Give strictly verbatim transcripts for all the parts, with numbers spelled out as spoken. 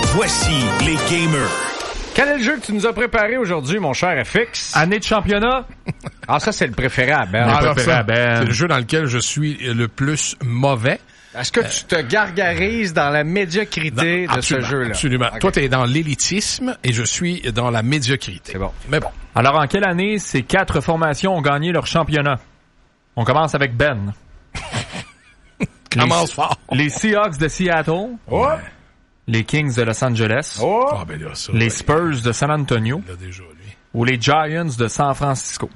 Voici les gamers. Quel est le jeu que tu nous as préparé aujourd'hui, mon cher F X? Année de championnat? Ah, ça, c'est le préféré à Ben. Alors, le préféré ça, à Ben. c'est le jeu dans lequel je suis le plus mauvais. Est-ce que tu te gargarises dans la médiocrité Non, de ce jeu-là? Absolument. Okay. Toi, t'es dans l'élitisme et je suis dans la médiocrité. C'est bon. Mais bon. Alors, en quelle année ces quatre formations ont gagné leur championnat? On commence avec Ben. Commence fort. Les Seahawks de Seattle. Oh! Les Kings de Los Angeles. Oh! Ah, ben là, ça, Les ouais, Spurs de San Antonio. il l'a déjà, lui. Ou les Giants de San Francisco.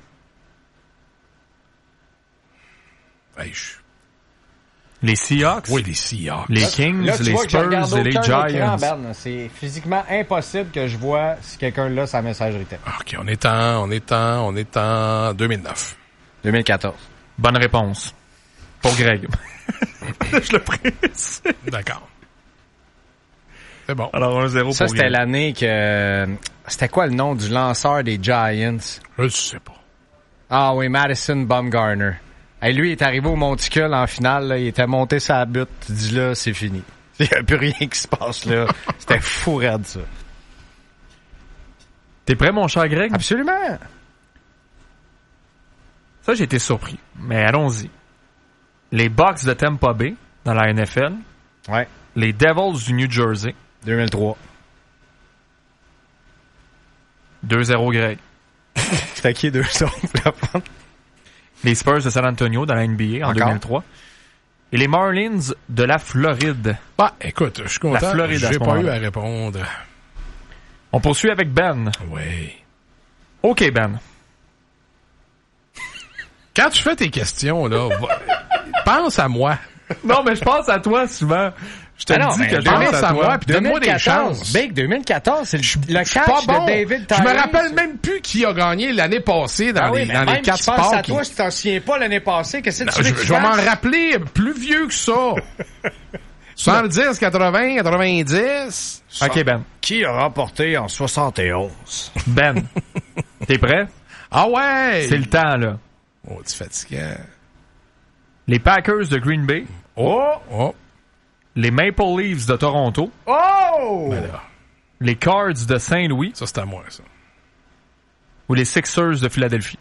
Hey, je... Les Seahawks. Oui, les Seahawks. Les Kings, Là, tu les vois que je regarde Spurs et les aucun écran, Giants. Ben. C'est physiquement impossible que je vois si quelqu'un là sa messagerie texte. OK, on est en, on est en, on est en deux mille neuf. deux mille quatorze. Bonne réponse. Pour Greg. Je le prise. D'accord. C'est bon. Alors, un zéro Ça, pour c'était Greg. l'année que... C'était quoi le nom du lanceur des Giants? Je ne sais pas. Ah oui, Madison Bumgarner. Hey, lui, il est arrivé au Monticule en finale, là, il était monté sa butte. Tu dis là, c'est fini. Il n'y a plus rien qui se passe là. C'était fou raide, ça. T'es prêt, mon cher Greg? Absolument. Ça, j'ai été surpris. Mais allons-y. Les Bucks de Tampa Bay, dans la N F L. Ouais. Les Devils du New Jersey. deux mille trois. deux zéro Greg. C'était qui deux autres? Les Spurs de San Antonio dans la N B A en Encore? deux mille trois. Et les Marlins de la Floride. Bah, écoute, je suis content. La Floride, à J'ai ce pas moment-là. eu à répondre. On poursuit avec Ben. Oui. OK, Ben. Quand tu fais tes questions, là, va- pense à moi. Non, mais je pense à toi souvent. Je te Ah non, dis mais que je pense pense à à toi. moi, puis donne-moi des deux mille quatorze. chances. Big deux mille quatorze, c'est le, le Je suis catch pas bon. de David Je Tyree. me rappelle même plus qui a gagné l'année passée dans Ah oui, les, mais dans même les quatre si tu penses sports. à qui- toi, si tu t'en souviens pas l'année passée, qu'est-ce que Non, tu veux je, que tu je vais m'en fasses? rappeler plus vieux que ça. soixante-dix, quatre-vingts, quatre-vingt-dix. OK, Ben. Qui a remporté en soixante et onze? Ben. T'es prêt? Ah ouais! C'est le temps, là. Oh, tu fatigant. Les Packers de Green Bay. Oh! Oh! Les Maple Leafs de Toronto. Oh! Ben là, Les Cards de Saint-Louis. ça, c'est à moi, ça. Ou les Sixers de Philadelphie.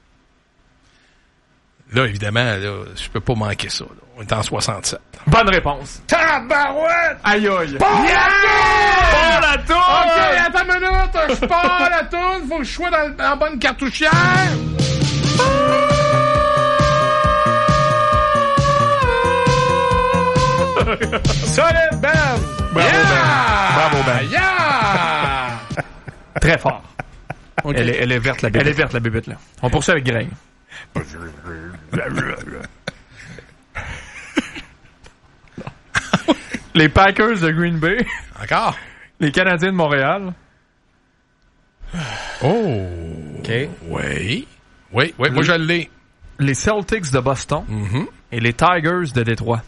Là, évidemment, là, je peux pas manquer ça. Là. On est en soixante-sept. Bonne réponse. Tabarouette! Aïe aïe. Bon Bon la tour! OK, attends une minute! Je pars la toune! Faut que je sois dans, dans la bonne cartouchière! Solide, Ben! Bravo, Yeah! Ben. Bravo, Ben. Yeah! Très fort. OK. Elle, est, elle est verte, la bébête. Elle est verte, la bébête, là. On poursuit avec Greg. Les Packers de Green Bay. Encore? Les Canadiens de Montréal. Oh! OK. Oui. Oui, oui, moi je l'ai. Les Celtics de Boston. Mhm. Et les Tigers de Détroit.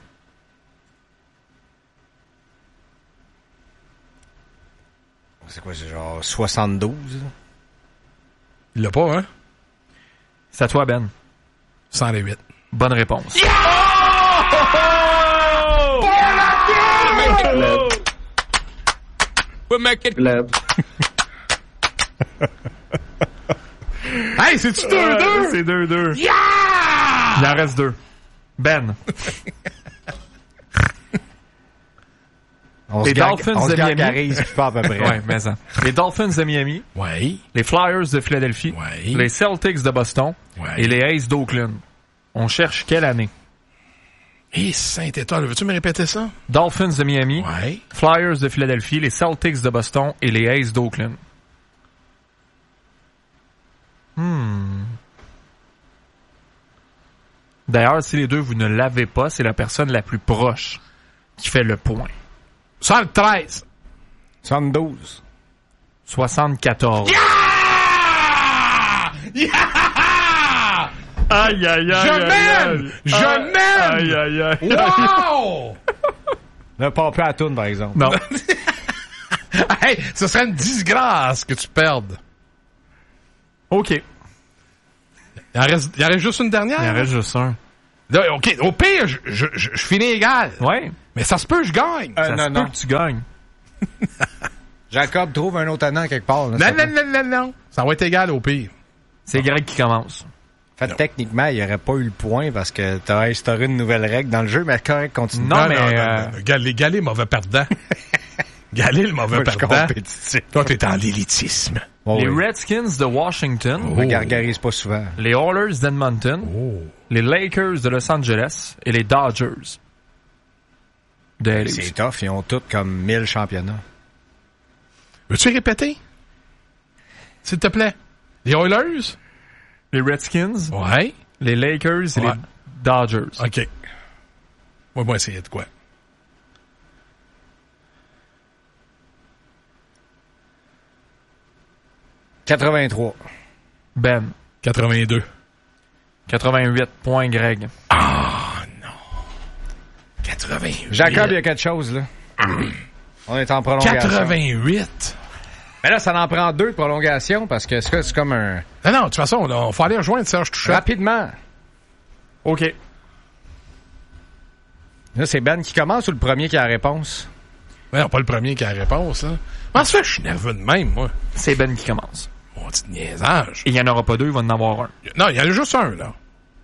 C'est quoi, c'est genre soixante-douze? Il l'a pas, hein? C'est à toi, Ben. cent huit. Bonne réponse. Hey, c'est-tu deux deux? C'est deux deux. Yeah! Il en reste deux. Ben. On Les se gar- Dolphins on se de Miami. gargarise, puis pas à peu près. Ouais, mais ça. Les Dolphins de Miami. Oui. Les Flyers de Philadelphie. Ouais. Les Celtics de Boston. Ouais. Et les Aces d'Oakland. On cherche quelle année? Et Saint-Étoile, veux-tu me répéter ça? Dolphins de Miami. Ouais. Flyers de Philadelphie. Les Celtics de Boston. Et les Aces d'Oakland. Hmm. D'ailleurs, si les deux, vous ne l'avez pas, c'est la personne la plus proche qui fait le point. soixante-treize. soixante-douze. soixante-quatorze. Yeah! Yeah! Aïe, aïe, aïe. Je aïe, m'aime! aïe. Je Aïe, m'aime! Aïe, aïe, aïe. Wow! Là, pas plus à la toune, par exemple. Non. Hey, ce serait une disgrâce que tu perdes. OK. Il Il en reste, il en reste juste une dernière? en reste juste un. Là, OK, au pire, je, je, je, je finis égal. Ouais. Mais ça se peut, je gagne. Euh, Ça non, se non. peut que tu gagnes. Jacob trouve un autre nom quelque part. Là, Non, non, non, non, non. Ça va être égal au pire. C'est Greg qui commence. En fait, techniquement, il n'y aurait pas eu le point parce que tu as instauré une nouvelle règle dans le jeu, mais correct, continue. Non, Non, mais, non, non, euh, non. Galé, Galé, mauvais perdant. Galé, le mauvais Moi, je suis perdant. compétitif. Toi, t'es en l'élitisme. Oh, les oui. Redskins de Washington, Je me gargarise pas souvent. les Oilers d'Edmonton, Oh. les Lakers de Los Angeles et les Dodgers de L A. C'est tough, ils ont tous comme mille championnats. Veux-tu répéter? S'il te plaît. Les Oilers? Les Redskins, Ouais. les Lakers et Ouais. les Dodgers. OK. Moi, moi, essayer de quoi? quatre-vingt-trois. Ben, quatre-vingt-deux. quatre-vingt-huit points Greg. quatre-vingt-huit. Jacob, il y a quelque chose, là. On est en prolongation. quatre-vingt-huit. Mais là, ça en prend deux de prolongation parce que c'est c'est comme un... Non, non, de toute façon, il faut aller rejoindre Serge Touchette. Rapidement. OK. Là, c'est Ben qui commence ou le premier qui a la réponse? Ouais, non, pas le premier qui a la réponse, hein. Comment ça fait que je suis nerveux de même, moi? C'est Ben qui commence. Mon petit niaisage. Et il n'y en aura pas deux, il va en avoir un. Non, il y en a juste un, là.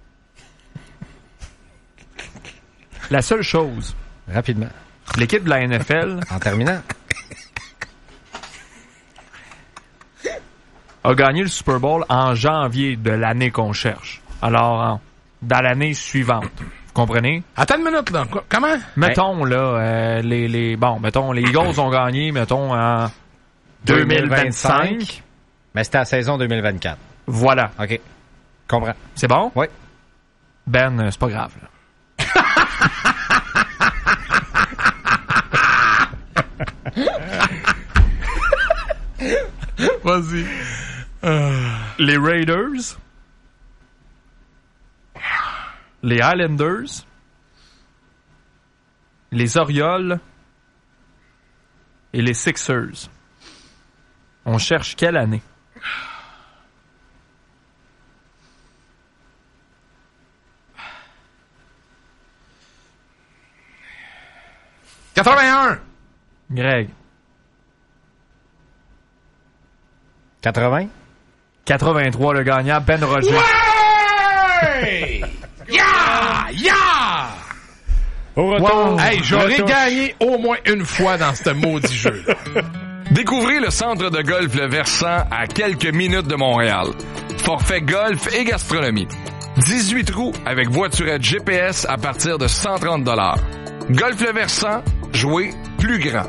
La seule chose, Rapidement. l'équipe de la N F L En terminant. a gagné le Super Bowl en janvier de l'année qu'on cherche. Alors, en- dans l'année suivante. Vous comprenez? Attends une minute, là. Quoi- Comment? Mettons, là, euh, les, les, bon, mettons, les Eagles ont gagné, mettons, en deux mille vingt-cinq. Mais c'était la saison deux mille vingt-quatre. Voilà. OK. Comprends. C'est bon? Oui. Ben, euh, c'est pas grave, là. Vas-y. Les Raiders, les Highlanders, les Orioles et les Sixers. On cherche quelle année? quatre-vingt-un. Greg. quatre-vingts? quatre-vingt-trois, le gagnant, Ben Rogers. Hey! Yeah! Yeah! Au retour. Hey, j'aurais Retour. gagné au moins une fois dans ce maudit jeu-là. Découvrez le centre de golf Le Versant à quelques minutes de Montréal. Forfait golf et gastronomie. dix-huit trous avec voiturette G P S à partir de cent trente dollars. Golf Le Versant, jouez plus grand.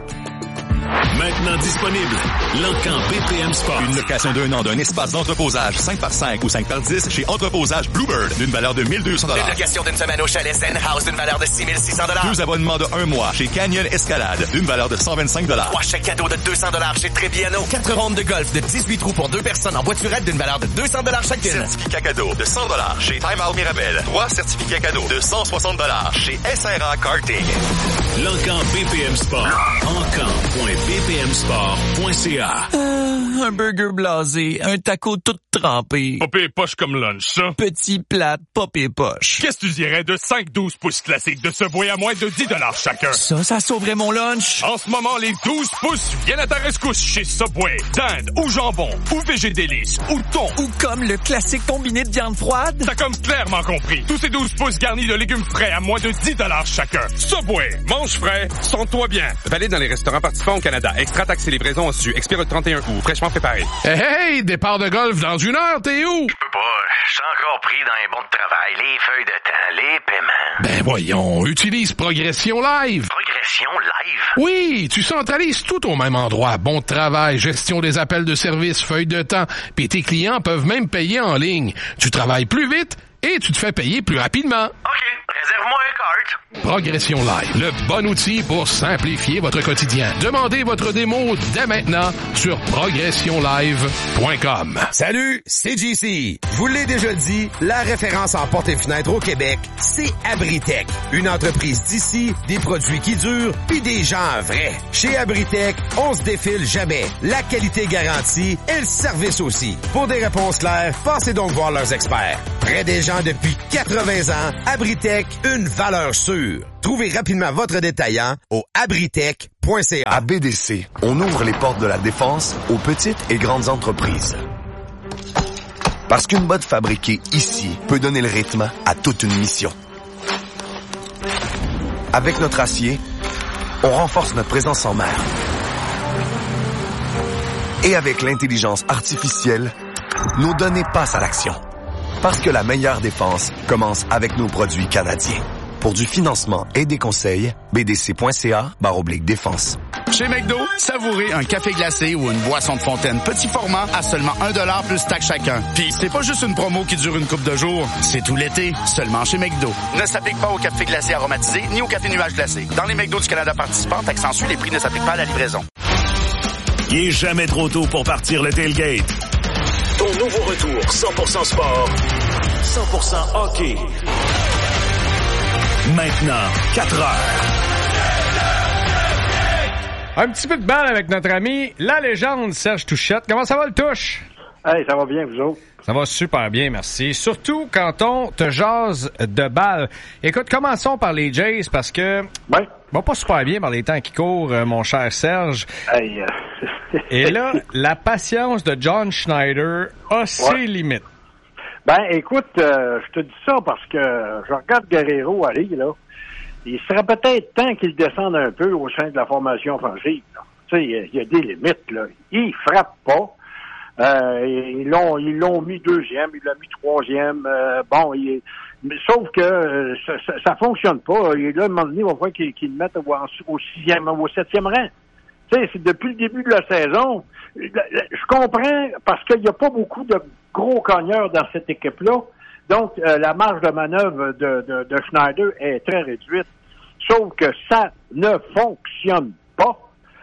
Maintenant disponible, l'Encan B P M Sport. Une location d'un an d'un espace d'entreposage cinq par cinq ou cinq par dix chez Entreposage Bluebird d'une valeur de mille deux cents dollars. Une location d'une semaine au chalet Zen House d'une valeur de six mille six cents dollars. Deux abonnements de un mois chez Canyon Escalade d'une valeur de cent vingt-cinq dollars. Trois chèques cadeaux de deux cents dollars chez Trebbiano. Quatre rondes de golf de dix-huit trous pour deux personnes en voiturette d'une valeur de deux cents dollars chacune. Certificat cadeau de cent dollars chez Time Out Mirabel. Trois certificats cadeaux de cent soixante dollars chez S R A Karting. L'Encan B P M Sport. encan point b p m sport point c a. Euh, un burger blasé, un taco tout trempé. Pas pire poche comme lunch, ça. Petit plat, pas pire poche. Qu'est-ce que tu dirais de cinq douze pouces classiques de Subway à moins de dix dollars chacun? Ça, ça sauverait mon lunch. En ce moment, les douze pouces viennent à ta rescousse chez Subway. Dinde ou jambon, ou végédélice, ou thon. Ou comme le classique combiné de viande froide. T'as comme clairement compris. Tous ces douze pouces garnis de légumes frais à moins de dix dollars chacun. Subway, mange frais, sens-toi bien. Valide dans les restaurants participants au Canada. Extra taxes et livraison en su. Expire le trente et un août. Fraîchement préparé. Hey, hey, départ de golf dans une heure, t'es où? Je peux pas, je suis encore pris dans les bons de travail, les feuilles de temps, les paiements. Ben voyons, utilise Progression Live. Progression live. Oui, tu centralises tout au même endroit. Bon travail, gestion des appels de service, feuilles de temps, puis tes clients peuvent même payer en ligne. Tu travailles plus vite et tu te fais payer plus rapidement. OK, réserve-moi un cart. Progression Live, le bon outil pour simplifier votre quotidien. Demandez votre démo dès maintenant sur progression live point com. Salut, c'est J C. Je vous l'ai déjà dit, la référence en portes et fenêtres au Québec, c'est Abritech. Une entreprise d'ici, des produits qui durent, puis des gens vrais. Chez Abritech, on se défile jamais. La qualité garantie et le service aussi. Pour des réponses claires, passez donc voir leurs experts. Près des gens depuis quatre-vingts ans, Abritech, une valeur sûre. Trouvez rapidement votre détaillant au abritech point c a. À B D C, on ouvre les portes de la défense aux petites et grandes entreprises. Parce qu'une botte fabriquée ici peut donner le rythme à toute une mission. Avec notre acier, on renforce notre présence en mer. Et avec l'intelligence artificielle, nos données passent à l'action. Parce que la meilleure défense commence avec nos produits canadiens. Pour du financement et des conseils, b d c point c a barre oblique défense. Chez McDo, savourez un café glacé ou une boisson de fontaine petit format à seulement un dollar plus taxe chacun. Puis c'est pas juste une promo qui dure une couple de jours, c'est tout l'été, seulement chez McDo. Ne s'applique pas au café glacé aromatisé ni au café nuage glacé. Dans les McDo du Canada participants, accentue, les prix ne s'appliquent pas à la livraison. Il est jamais trop tôt pour partir le tailgate. Ton nouveau retour, cent pour cent sport, cent pour cent hockey. Maintenant, quatre heures. Un petit peu de balle avec notre ami, la légende Serge Touchette. Comment ça va le touche? Hey, ça va bien, vous autres? Ça va super bien, merci. Surtout quand on te jase de balle. Écoute, commençons par les Jays parce que... Ouais. Va pas super bien par les temps qui courent, mon cher Serge. Hey, euh... Et là, la patience de John Schneider a ses ouais. limites. Ben, écoute, euh, je te dis ça parce que je regarde Guerrero aller, là. Il serait peut-être temps qu'il descende un peu au sein de la formation offensive. Tu sais, il y a des limites, là. Il frappe pas. Euh, ils l'ont, ils l'ont mis deuxième, ils l'ont mis troisième. Euh, bon, il, mais sauf que euh, ça, ça, ça fonctionne pas. Et là, à un moment donné, on va voir qu'ils, qu'ils le mettent au, au sixième, au septième rang. Tu sais, c'est depuis le début de la saison. Je comprends parce qu'il n'y a pas beaucoup de gros cogneurs dans cette équipe-là. Donc, euh, la marge de manœuvre de, de, de Schneider est très réduite. Sauf que ça ne fonctionne pas.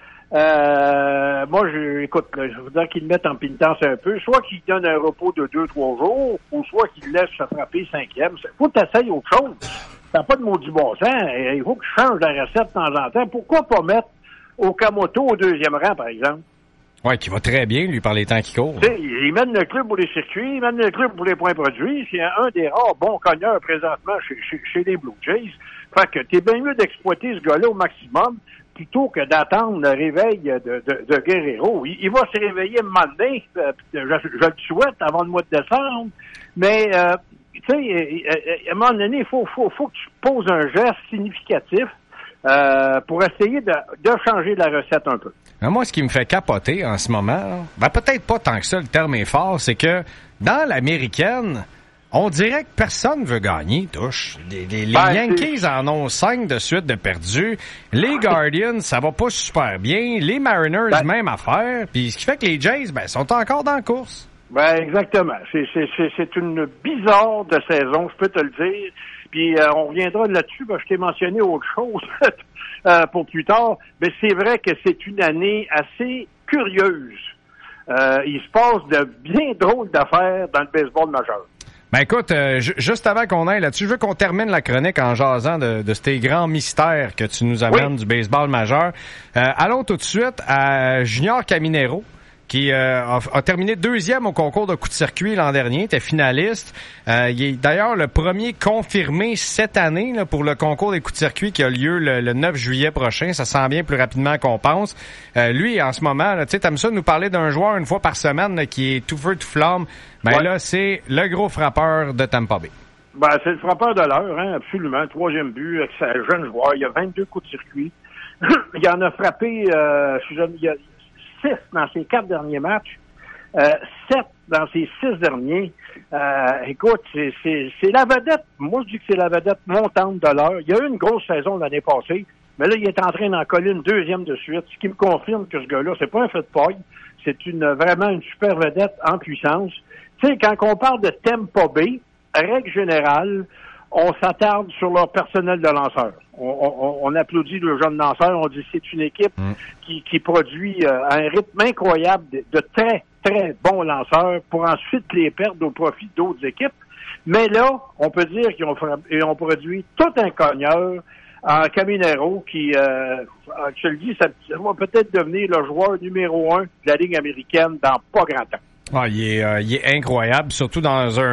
Euh, moi, je, écoute, là, je voudrais qu'ils le mettent en pénitence un peu. Soit qu'ils donnent un repos de deux, trois jours, ou soit qu'ils le laissent se frapper cinquième. Il faut que tu essayes autre chose. T'as pas de maudit bon sens. Il faut que tu changes la recette de temps en temps. Pourquoi pas mettre Okamoto au deuxième rang, par exemple? Oui, qui va très bien, lui, par les temps qui courent. T'sais, il mène le club pour les circuits, il mène le club pour les points produits. C'est un des rares bons cogneurs présentement chez, chez, chez les Blue Jays. Fait que t'es bien mieux d'exploiter ce gars-là au maximum plutôt que d'attendre le réveil de, de, de Guerrero. Il, il va se réveiller un moment donné, euh, je, je le souhaite, avant le mois de décembre, mais euh, tu sais, à un moment donné, il faut, faut, faut que tu poses un geste significatif euh, pour essayer de, de changer la recette un peu. Mais moi, ce qui me fait capoter en ce moment, ben peut-être pas tant que ça, le terme est fort, c'est que dans l'américaine, on dirait que personne veut gagner, touche. Les, les, les ben, Yankees c'est... en ont cinq de suite de perdus. Les Guardians, ça va pas super bien. Les Mariners, ben... même affaire. Puis ce qui fait que les Jays, ben, sont encore dans la course. Ben, exactement. C'est, c'est, c'est, c'est une bizarre de saison, je peux te le dire. Puis euh, on reviendra là-dessus, parce que je t'ai mentionné autre chose euh, pour plus tard. Mais c'est vrai que c'est une année assez curieuse. Euh, il se passe de bien drôles d'affaires dans le baseball majeur. Ben écoute, euh, j- juste avant qu'on aille là-dessus, je veux qu'on termine la chronique en jasant de, de ces grands mystères que tu nous amènes oui. du baseball majeur. Euh, allons tout de suite à Junior Caminero, qui euh, a, a terminé deuxième au concours de coup de circuit l'an dernier, était finaliste. Euh, il est d'ailleurs le premier confirmé cette année là, pour le concours des coups de circuit qui a lieu le, le neuf juillet prochain. Ça s'en vient plus rapidement qu'on pense. Euh, lui, en ce moment, tu sais, t'aimes ça nous parler d'un joueur une fois par semaine là, qui est tout feu, tout flamme. Ben ouais. Là, c'est le gros frappeur de Tampa Bay. Ben, c'est le frappeur de l'heure, hein, absolument. Troisième but, avec sa jeune joueur. Il y a vingt-deux coups de circuit. Il en a frappé, euh, je suis jeune, il y a six dans ses quatre derniers matchs, euh, sept dans ses six derniers. Euh, écoute, c'est, c'est, c'est la vedette. Moi, je dis que c'est la vedette montante de l'heure. Il y a eu une grosse saison l'année passée, mais là, il est en train d'en coller une deuxième de suite, ce qui me confirme que ce gars-là, c'est pas un fait de paille. C'est une, vraiment une super vedette en puissance. Tu sais, quand on parle de Tampa Bay, règle générale, on s'attarde sur leur personnel de lanceurs. On, on, on applaudit le jeune lanceur, on dit que c'est une équipe mm. qui, qui produit euh, à un rythme incroyable de, de très, très bons lanceurs pour ensuite les perdre au profit d'autres équipes. Mais là, on peut dire qu'ils ont, ils ont produit tout un cogneur en Caminero qui, euh, je te le dis, ça, ça va peut-être devenir le joueur numéro un de la Ligue américaine dans pas grand temps. Ah, il est, euh, il est incroyable, surtout dans un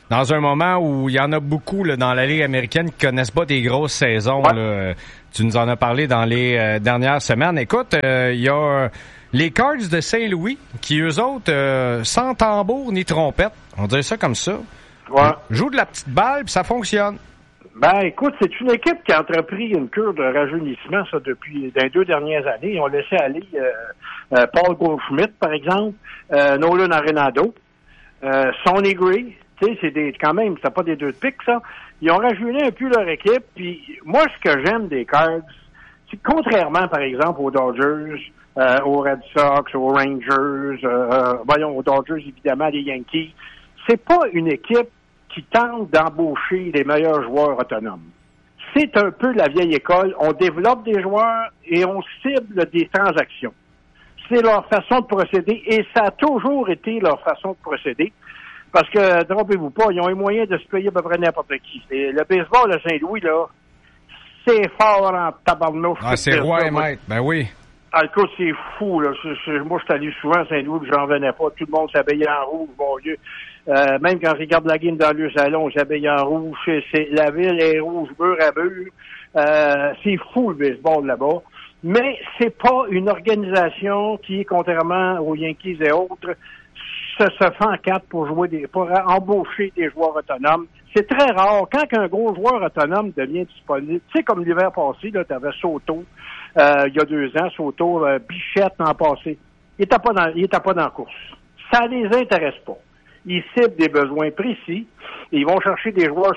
dans un moment où il y en a beaucoup là, dans la Ligue américaine qui connaissent pas des grosses saisons. Ouais. Là. Tu nous en as parlé dans les euh, dernières semaines. Écoute, il euh, y a les Cards de Saint-Louis qui, eux autres, euh, sans tambour ni trompette, on dirait ça comme ça, ouais. jouent de la petite balle puis ça fonctionne. Ben, écoute, c'est une équipe qui a entrepris une cure de rajeunissement, ça, depuis les deux dernières années. Ils ont laissé aller euh, euh, Paul Goldschmidt, par exemple, euh, Nolan Arenado, euh, Sonny Gray. Tu sais, c'est des, quand même, c'est pas des deux de pique, ça. Ils ont rajeuni un peu leur équipe, puis moi, ce que j'aime des Cards, c'est que contrairement, par exemple, aux Dodgers, euh, aux Red Sox, aux Rangers, euh, voyons, aux Dodgers, évidemment, les Yankees, c'est pas une équipe qui tente d'embaucher les meilleurs joueurs autonomes. C'est un peu la vieille école. On développe des joueurs et on cible des transactions. C'est leur façon de procéder et ça a toujours été leur façon de procéder. Parce que, trompez-vous pas, ils ont les moyens de se payer à peu près n'importe qui. Et le baseball de Saint-Louis, là, c'est fort en tabarnouche. Ah, c'est roi et maître, ben oui. En tout cas, c'est fou, là. Je, je, moi, je suis allé souvent à Saint-Louis, puis j'en venais pas. Tout le monde s'habillait en rouge, mon Dieu. Euh, même quand je regarde la game dans le salon, j'habille en rouge. C'est, c'est, la ville est rouge, mur à mur. Euh, c'est fou, le baseball, là-bas. Mais c'est pas une organisation qui, contrairement aux Yankees et autres, se, se fait en quatre pour jouer des, pour embaucher des joueurs autonomes. C'est très rare. Quand un gros joueur autonome devient disponible, tu sais, comme l'hiver passé, là, t'avais Soto, euh, il y a deux ans, Soto, euh, Bichette l'an passé. Il était pas dans, il était pas dans la course. Ça les intéresse pas. Ils ciblent des besoins précis. Et ils vont chercher des joueurs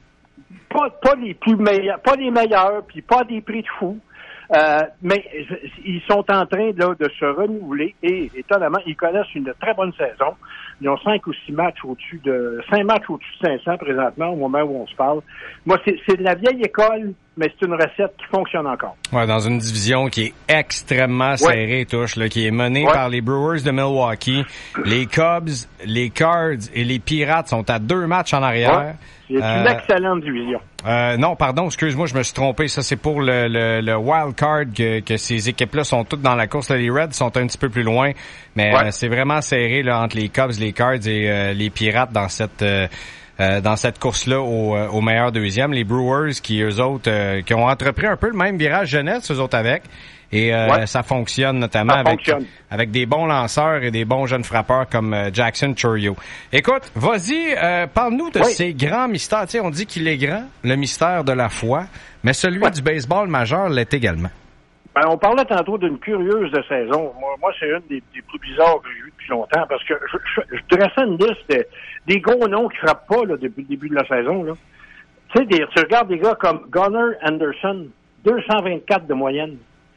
pas, pas les plus meilleurs, pas les meilleurs, puis pas des prix de fou. Euh, mais ils sont en train là, de se renouveler et étonnamment, ils connaissent une très bonne saison. Ils ont cinq ou six matchs au-dessus de cinq matchs au-dessus de cinq cents présentement au moment où on se parle. Moi, c'est, c'est de la vieille école, mais c'est une recette qui fonctionne encore. Ouais, dans une division qui est extrêmement serrée, ouais. touche, là, qui est menée ouais. par les Brewers de Milwaukee. Les Cubs, les Cards et les Pirates sont à deux matchs en arrière. Ouais. C'est une euh, excellente division. Euh, non, pardon, excuse-moi, je me suis trompé. Ça, c'est pour le, le, le wild card que, que ces équipes-là sont toutes dans la course. Là, les Reds sont un petit peu plus loin, mais ouais. euh, c'est vraiment serré là entre les Cubs, les Cards et euh, les Pirates dans cette euh, euh, dans cette course-là au, au meilleur deuxième. Les Brewers qui eux autres euh, qui ont entrepris un peu le même virage jeunesse, eux autres avec. Et euh, ouais. ça fonctionne notamment ça avec fonctionne. avec des bons lanceurs et des bons jeunes frappeurs comme euh, Jackson Chourio. Écoute, vas-y, euh, parle-nous de oui. ces grands mystères. Tu sais, on dit qu'il est grand, le mystère de la foi, mais celui ouais. du baseball majeur l'est également. Ben, on parlait tantôt d'une curieuse de saison. Moi, moi c'est une des, des plus bizarres que j'ai vues depuis longtemps parce que je, je, je dressais une liste de, des gros noms qui frappent pas là, depuis le début de la saison. Là. Tu sais, des, tu regardes des gars comme Gunnar Anderson, deux cent vingt-quatre de moyenne.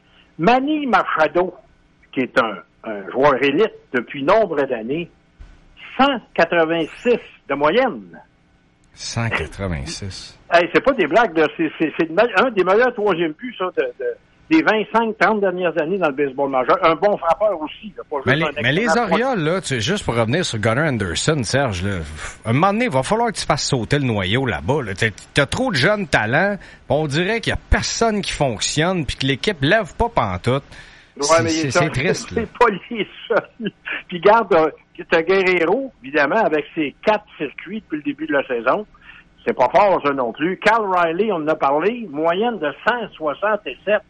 Manny Machado, qui est un, un joueur élite depuis nombre d'années, cent quatre-vingt-six de moyenne. cent quatre-vingt-six. Hey, c'est pas des blagues, là. C'est, c'est, c'est un des meilleurs troisième buts, ça, de, de, des vingt-cinq trente dernières années dans le baseball majeur. Un bon frappeur aussi, là. Pas mais juste les, mais les Orioles, là, tu sais, juste pour revenir sur Gunnar Anderson, Serge, là, un moment donné, il va falloir que tu fasses sauter le noyau là-bas, là. T'as, t'as trop de jeunes talents. On dirait qu'il y a personne qui fonctionne puis que l'équipe lève pas pantoute. Ouais, c'est, mais c'est, c'est, c'est triste. C'est, c'est pas les seuls. Puis garde, euh, t'as Guerrero, évidemment, avec ses quatre circuits depuis le début de la saison. C'est pas fort, ça non plus. Cal Riley, on en a parlé, moyenne de cent soixante-sept.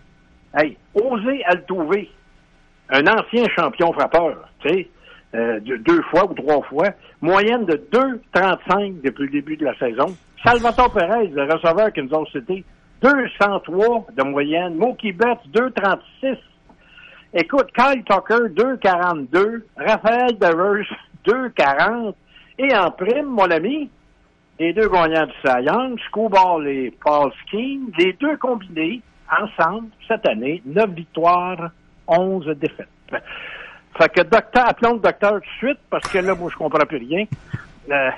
Hey, José Altuve, un ancien champion frappeur, tu sais, euh, deux fois ou trois fois, moyenne de deux trente-cinq depuis le début de la saison. Salvatore Perez, le receveur qui nous a cité, deux cent trois de moyenne. Mookie Betts, deux trente-six. Écoute, Kyle Tucker, deux quarante-deux. Raphaël Devers, deux quarante. Et en prime, mon ami, les deux gagnants du Cy Young, Scoball et Paul Skeens, les deux combinés, ensemble, cette année, neuf victoires, onze défaites. Fait que docteur, appelons le docteur tout de suite, parce que là, moi, je comprends plus rien. Euh,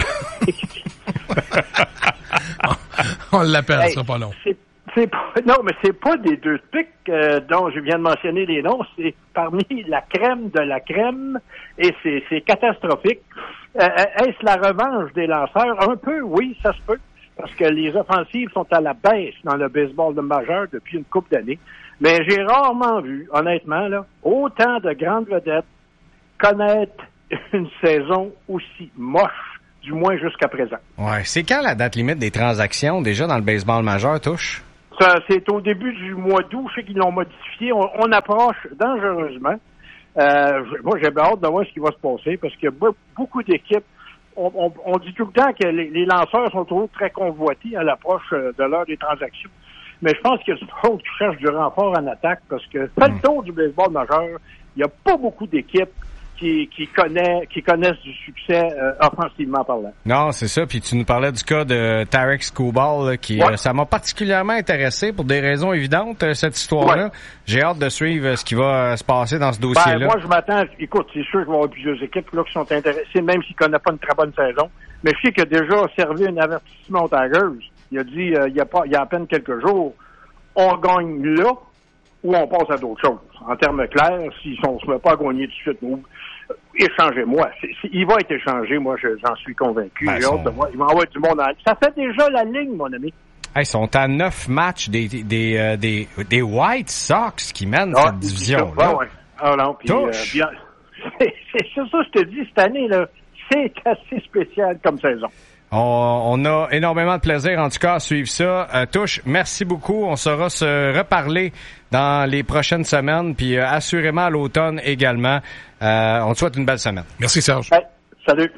On l'appelle, hey, ça pas long. C'est, c'est pas, non, mais c'est pas des deux pics euh, dont je viens de mentionner les noms, c'est parmi la crème de la crème, et c'est, c'est catastrophique. Euh, est-ce la revanche des lanceurs? Un peu, oui, ça se peut. Parce que les offensives sont à la baisse dans le baseball de majeur depuis une couple d'années. Mais j'ai rarement vu, honnêtement, là, autant de grandes vedettes connaître une saison aussi moche du moins jusqu'à présent. Ouais. C'est quand la date limite des transactions, déjà, dans le baseball majeur, touche? Ça, c'est au début du mois d'août. Je sais qu'ils l'ont modifié. On, on approche dangereusement. Euh, moi, j'ai hâte de voir ce qui va se passer parce qu'il y a beaucoup d'équipes. On, on, on dit tout le temps que les, les lanceurs sont toujours très convoités à l'approche de l'heure des transactions. Mais je pense qu'il y a du monde qui cherche du renfort en attaque parce que, fait le tour du baseball majeur, il n'y a pas beaucoup d'équipes qui, qui, connaît, qui connaissent du succès euh, offensivement parlant. Non, c'est ça. Puis tu nous parlais du cas de Tarek Skubal, là, qui ouais. euh, ça m'a particulièrement intéressé pour des raisons évidentes, euh, cette histoire-là. Ouais. J'ai hâte de suivre euh, ce qui va euh, se passer dans ce dossier-là. Ben, moi, je m'attends... Écoute, c'est sûr qu'il va y avoir plusieurs équipes là, qui sont intéressées, même s'ils ne connaissent pas une très bonne saison. Mais je sais qu'il a déjà servi un avertissement aux Tigers. Il a dit, euh, il, y a pas, il y a à peine quelques jours, on gagne là ou on passe à d'autres choses. En termes clairs, si on ne se met pas à gagner tout de suite, nous, échangez-moi. C'est, c'est, il va être échangé, moi, je, j'en suis convaincu. Ben, J'ai hâte de voir. Il va envoyer du monde en... Ça fait déjà la ligne, mon ami. Hey, ils sont à neuf matchs des, des, des, euh, des, des White Sox qui mènent ah, cette division-là. Ouais, ouais. Ah non, puis... Euh, bien, c'est, c'est ça, je te dis, cette année, là, c'est assez spécial comme saison. On, on a énormément de plaisir, en tout cas, à suivre ça. Euh, Touche, merci beaucoup. On saura se reparler dans les prochaines semaines, puis euh, assurément à l'automne également. Euh, on te souhaite une belle semaine. Merci, Serge. Hey, salut.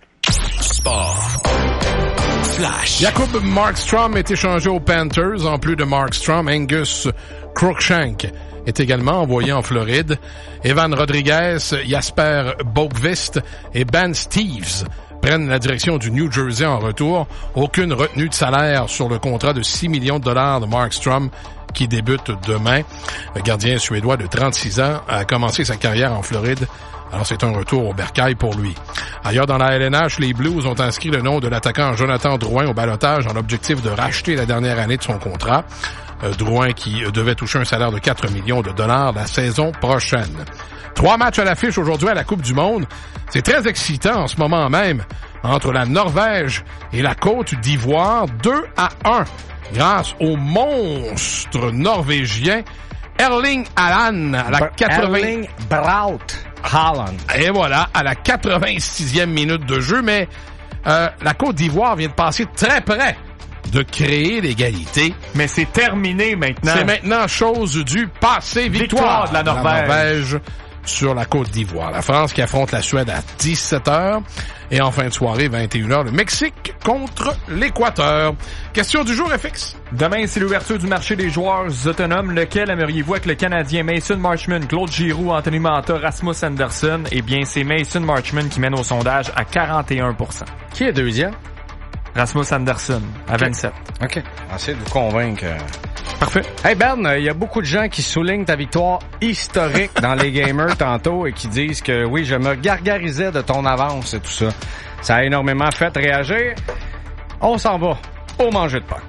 Sport. Flash. Jacob Markstrom est échangé aux Panthers. En plus de Markstrom, Angus Cruikshank est également envoyé en Floride. Evan Rodriguez, Jasper Boqvist et Ben Steeves prennent la direction du New Jersey en retour. Aucune retenue de salaire sur le contrat de six millions de dollars de Markstrom qui débute demain. Le gardien suédois de trente-six ans a commencé sa carrière en Floride. Alors c'est un retour au bercail pour lui. Ailleurs dans la L N H, les Blues ont inscrit le nom de l'attaquant Jonathan Drouin au ballottage dans l'objectif de racheter la dernière année de son contrat. Euh, Drouin qui devait toucher un salaire de quatre millions de dollars la saison prochaine. Trois matchs à l'affiche aujourd'hui à la Coupe du Monde. C'est très excitant en ce moment même entre la Norvège et la Côte d'Ivoire. deux à un grâce au monstre norvégien Erling Haaland à la quatre-vingts... Erling Braut Haaland. Et voilà, à la quatre-vingt-sixième minute de jeu, mais euh, la Côte d'Ivoire vient de passer très près de créer l'égalité. Mais c'est terminé maintenant. C'est maintenant chose du passé. Victoire, Victoire de la Norvège. La Norvège sur la Côte d'Ivoire. La France qui affronte la Suède à dix-sept heures. Et en fin de soirée, vingt et une heures, le Mexique contre l'Équateur. Question du jour, F X. Demain, c'est l'ouverture du marché des joueurs autonomes. Lequel aimeriez-vous avec le Canadien Mason Marchment, Claude Giroux, Anthony Manta, Rasmus Anderson? Eh bien, c'est Mason Marchment qui mène au sondage à quarante et un pour cent. Qui est deuxième? Rasmus Anderson, à okay. vingt-sept. OK. Essayez de vous convaincre. Parfait. Hey Ben, il y a beaucoup de gens qui soulignent ta victoire historique dans les gamers tantôt et qui disent que oui, je me gargarisais de ton avance et tout ça. Ça a énormément fait réagir. On s'en va au manger de Puck.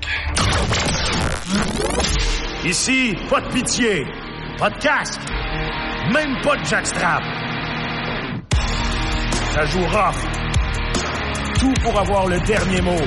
Ici, pas de pitié, pas de casque, même pas de jackstrap. Ça joue rough. Tout pour avoir le dernier mot.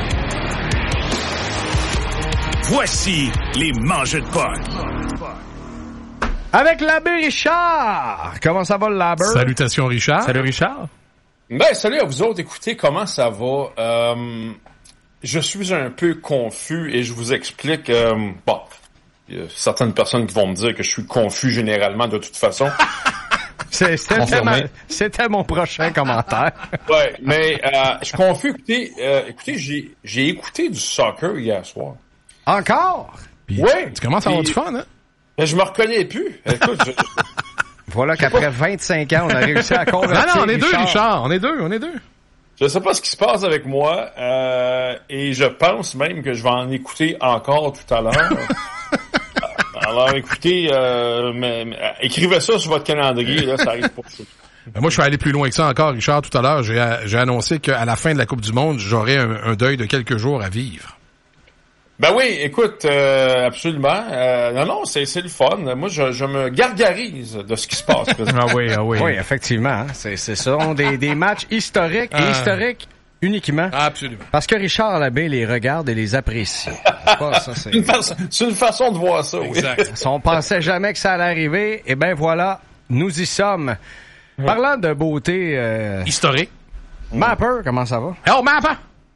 Voici les mangeux de Puck. Avec l'abbé Richard. Comment ça va, l'abbé? Salutations, Richard. Salut, Richard. Ben, salut à vous autres. Écoutez, comment ça va? Euh, je suis un peu confus et je vous explique. Euh, bon, il y a certaines personnes qui vont me dire que je suis confus généralement de toute façon. C'est, c'était, ma, c'était mon prochain commentaire. Ouais, mais euh, je suis confus. Écoutez, euh, écoutez, j'ai, j'ai écouté du soccer hier soir. Encore? Oui. Ouais, tu commences à avoir du fun, hein? Mais je me reconnais plus. Écoute, je... Voilà qu'après vingt-cinq ans, on a réussi à convertir. Non, non, on est Richard. deux, Richard. On est deux, on est deux. Je sais pas ce qui se passe avec moi, euh, et je pense même que je vais en écouter encore tout à l'heure. Alors, écoutez, euh, mais, mais, écrivez ça sur votre calendrier, là, ça arrive pas. Ben moi, je suis allé plus loin que ça encore, Richard. Tout à l'heure, j'ai, j'ai annoncé qu'à la fin de la Coupe du Monde, j'aurais un, un deuil de quelques jours à vivre. Ben oui, écoute, euh, absolument. Euh, non, non, c'est, c'est le fun. Moi, je, je me gargarise de ce qui se passe. ah oui, ah oui. Oui, effectivement. Hein. C'est, c'est ça. Des, des matchs historiques et euh... historiques uniquement. Absolument. Parce que Richard Labbé les regarde et les apprécie. Pas, ça, c'est... Une façon, c'est une façon de voir ça, exact. Oui. Si on pensait jamais que ça allait arriver, eh ben voilà, nous y sommes. Oui. Parlant de beauté... Euh... Historique. Mapper, comment ça va? Oh, Mapper!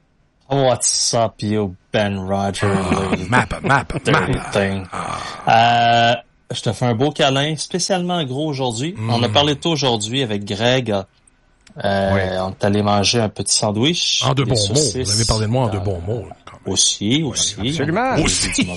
What's up, you Ben Rogers? Oh, Mapper, Mapper, Mapper. Euh, je te fais un beau câlin, spécialement gros aujourd'hui. Mm. On a parlé de toi aujourd'hui avec Greg. Euh, oui. On est allé manger un petit sandwich. En de bons mots. Vous avez parlé de moi en de bons mots. Aussi, aussi. Absolument. Aussi.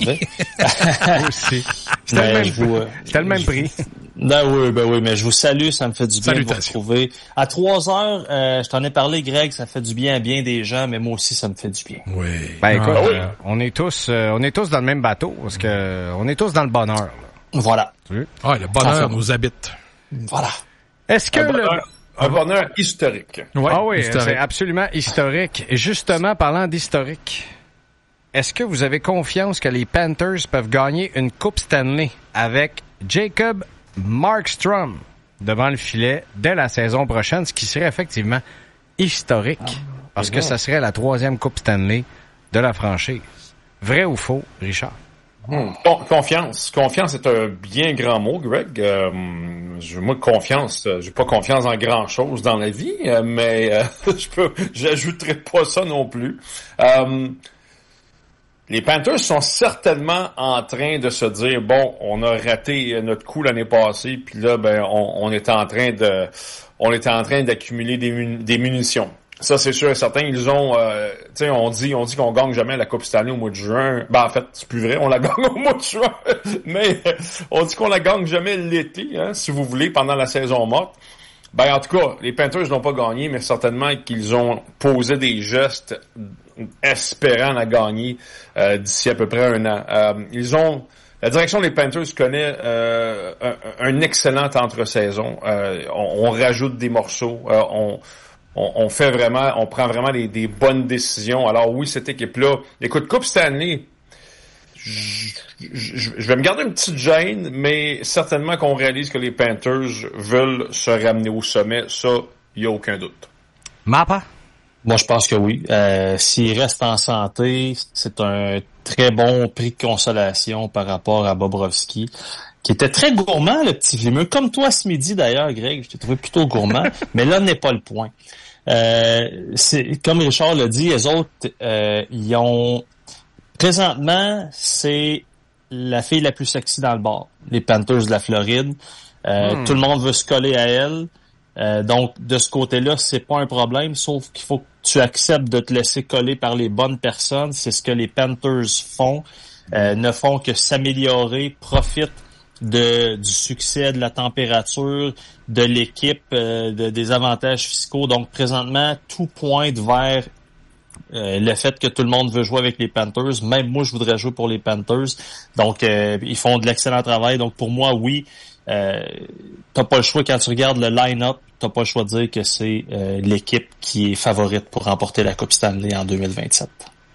aussi. C'était le, même, vous, euh, c'était le même prix. Ben oui, ben oui, mais je vous salue, ça me fait du bien de vous retrouver. À trois heures, euh, je t'en ai parlé, Greg, ça fait du bien à bien des gens, mais moi aussi, ça me fait du bien. Oui. Ben écoute, ah, oui. euh, on est tous, euh, on est tous dans le même bateau, parce que euh, on est tous dans le bonheur. Là. Voilà. Oui. Ah, le bonheur enfin, nous habite. Voilà. Est-ce que un le... bonheur, un bonheur historique. Ouais, ah oui, historique. C'est absolument historique. Et justement, parlant d'historique, est-ce que vous avez confiance que les Panthers peuvent gagner une Coupe Stanley avec Jacob Markstrom devant le filet dès la saison prochaine, ce qui serait effectivement historique, parce que ça serait la troisième Coupe Stanley de la franchise. Vrai ou faux, Richard? Hum, confiance. Confiance est un bien grand mot, Greg. Euh, moi, confiance, j'ai pas confiance en grand-chose dans la vie, euh, mais euh, je peux, j'ajouterai pas ça non plus. Euh, Les Panthers sont certainement en train de se dire, bon, on a raté notre coup l'année passée, puis là, ben, on, on est en train de, on était en train d'accumuler des, mun- des munitions. Ça, c'est sûr et certain. Ils ont, euh, tu sais, on dit, on dit qu'on gagne jamais la Coupe Stanley au mois de juin. Ben, en fait, c'est plus vrai, on la gagne au mois de juin. Mais, on dit qu'on la gagne jamais l'été, hein, si vous voulez, pendant la saison morte. Ben, en tout cas, les Panthers n'ont pas gagné, mais certainement qu'ils ont posé des gestes espérant la gagner euh, d'ici à peu près un an. Euh, ils ont la direction des Panthers connaît euh, un, un excellent entre-saison. Euh, on, on rajoute des morceaux, euh, on, on, on fait vraiment, on prend vraiment des, des bonnes décisions. Alors oui, cette équipe-là, écoute, Coupe Stanley, je, je, je vais me garder une petite gêne, mais certainement qu'on réalise que les Panthers veulent se ramener au sommet. Ça, il n'y a aucun doute. Mappa? Moi, je pense que oui. Euh, s'il reste en santé, c'est un très bon prix de consolation par rapport à Bobrovsky, qui était très gourmand, le petit Vimeux. Comme toi ce midi, d'ailleurs, Greg, je t'ai trouvé plutôt gourmand, mais là n'est pas le point. Euh, c'est, comme Richard l'a dit, les autres, euh, ils ont... Présentement, c'est la fille la plus sexy dans le bar, les Panthers de la Floride. Euh, hmm. Tout le monde veut se coller à elle. Euh, donc, de ce côté-là, c'est pas un problème, sauf qu'il faut que tu acceptes de te laisser coller par les bonnes personnes. C'est ce que les Panthers font, euh, ne font que s'améliorer, profitent de du succès, de la température, de l'équipe, euh, de, des avantages fiscaux. Donc, présentement, tout pointe vers euh, le fait que tout le monde veut jouer avec les Panthers. Même moi, je voudrais jouer pour les Panthers. Donc, euh, ils font de l'excellent travail. Donc, pour moi, oui, Euh, t'as pas le choix quand tu regardes le line-up, t'as pas le choix de dire que c'est euh, l'équipe qui est favorite pour remporter la Coupe Stanley en deux mille vingt-sept.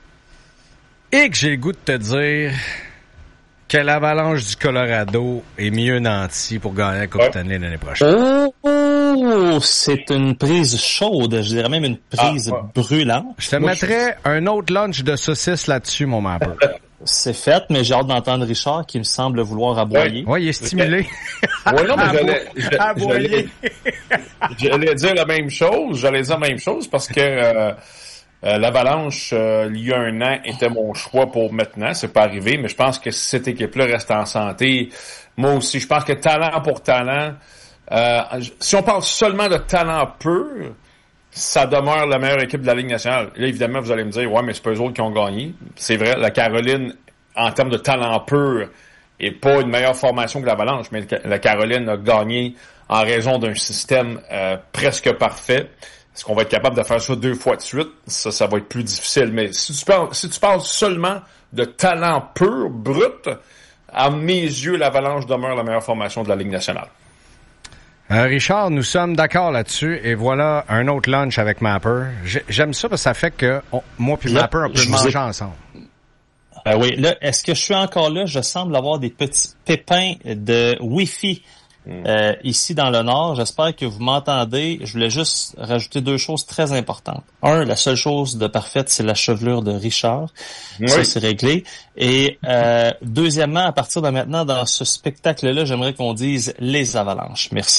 Et que j'ai le goût de te dire que l'Avalanche du Colorado est mieux nanti pour gagner la Coupe ouais. Stanley l'année prochaine. Oh, c'est une prise chaude, je dirais même une prise ah, ouais. brûlante. Je te Moi, mettrais je... un autre lunch de saucisse là-dessus, mon mapper. C'est fait, mais j'ai hâte d'entendre Richard qui me semble vouloir aboyer. Oui, ouais, il est stimulé. Oui, non, mais j'allais, j'allais, j'allais dire la même chose. J'allais dire la même chose parce que euh, euh, l'Avalanche, euh, il y a un an, était mon choix pour maintenant. C'est pas arrivé, mais je pense que si cette équipe-là reste en santé, moi aussi, je pense que talent pour talent, euh, si on parle seulement de talent pur, ça demeure la meilleure équipe de la Ligue nationale. Là, évidemment, vous allez me dire, ouais, mais c'est pas eux autres qui ont gagné. C'est vrai, la Caroline, en termes de talent pur, est pas une meilleure formation que l'Avalanche, mais la Caroline a gagné en raison d'un système euh, presque parfait. Est-ce qu'on va être capable de faire ça deux fois de suite? Ça, ça va être plus difficile. Mais si tu parles, si tu parles seulement de talent pur, brut, à mes yeux, l'Avalanche demeure la meilleure formation de la Ligue nationale. Euh, Richard, nous sommes d'accord là-dessus et voilà un autre lunch avec Mapper. J'aime ça parce que ça fait que on, moi puis Mapper, on peut manger ai... ensemble. Ben oui, là, est-ce que je suis encore là? Je semble avoir des petits pépins de Wi-Fi euh, ici dans le Nord. J'espère que vous m'entendez. Je voulais juste rajouter deux choses très importantes. Un, la seule chose de parfaite, c'est la chevelure de Richard. Oui. Ça, c'est réglé. Et euh, deuxièmement, à partir de maintenant, dans ce spectacle-là, j'aimerais qu'on dise les Avalanches. Merci.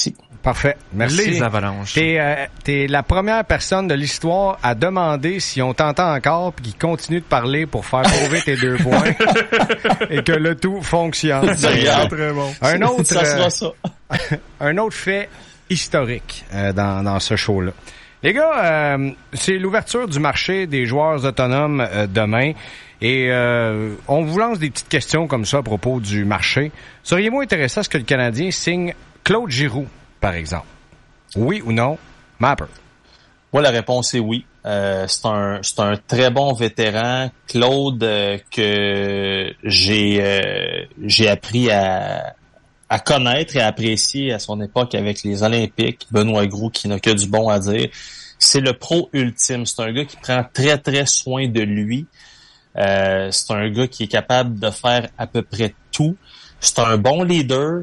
Parfait. Merci. Les Avalanches. T'es, euh, t'es la première personne de l'histoire à demander si on t'entend encore puis qu'il continue de parler pour faire trouver tes deux points et que le tout fonctionne. C'est très bon. Un autre, ça sera euh, ça. un autre fait historique euh, dans, dans ce show-là. Les gars, euh, c'est l'ouverture du marché des joueurs autonomes euh, demain. Et euh, on vous lance des petites questions comme ça à propos du marché. Seriez-vous intéressé à ce que le Canadien signe Claude Giroux, par exemple? Oui ou non? Mapper. Moi, la réponse est oui. Euh, c'est un c'est un très bon vétéran. Claude, euh, que j'ai euh, j'ai appris à à connaître et à apprécier à son époque avec les Olympiques. Benoît Groux, qui n'a que du bon à dire. C'est le pro ultime. C'est un gars qui prend très, très soin de lui. Euh, c'est un gars qui est capable de faire à peu près tout. C'est un bon leader.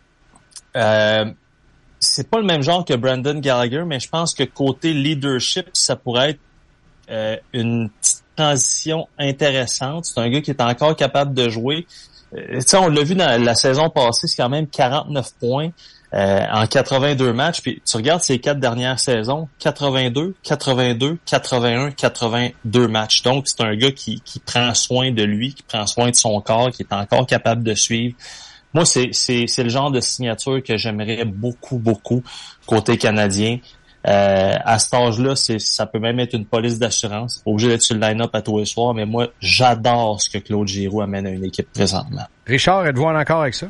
Euh, c'est pas le même genre que Brendan Gallagher, mais je pense que côté leadership, ça pourrait être euh, une petite transition intéressante. C'est un gars qui est encore capable de jouer. Euh, tu sais, on l'a vu dans la saison passée, c'est quand même quarante-neuf points euh, en quatre-vingt-deux matchs. Puis tu regardes ces quatre dernières saisons, quatre-vingt-deux, quatre-vingt-deux, quatre-vingt-un, quatre-vingt-deux matchs. Donc, c'est un gars qui, qui prend soin de lui, qui prend soin de son corps, qui est encore capable de suivre. Moi, c'est, c'est, c'est le genre de signature que j'aimerais beaucoup, beaucoup côté canadien. Euh, à cet âge-là, c'est, ça peut même être une police d'assurance. Pas obligé d'être sur le line-up à tous les soirs, mais moi, j'adore ce que Claude Giroux amène à une équipe présentement. Richard, êtes-vous en accord avec ça?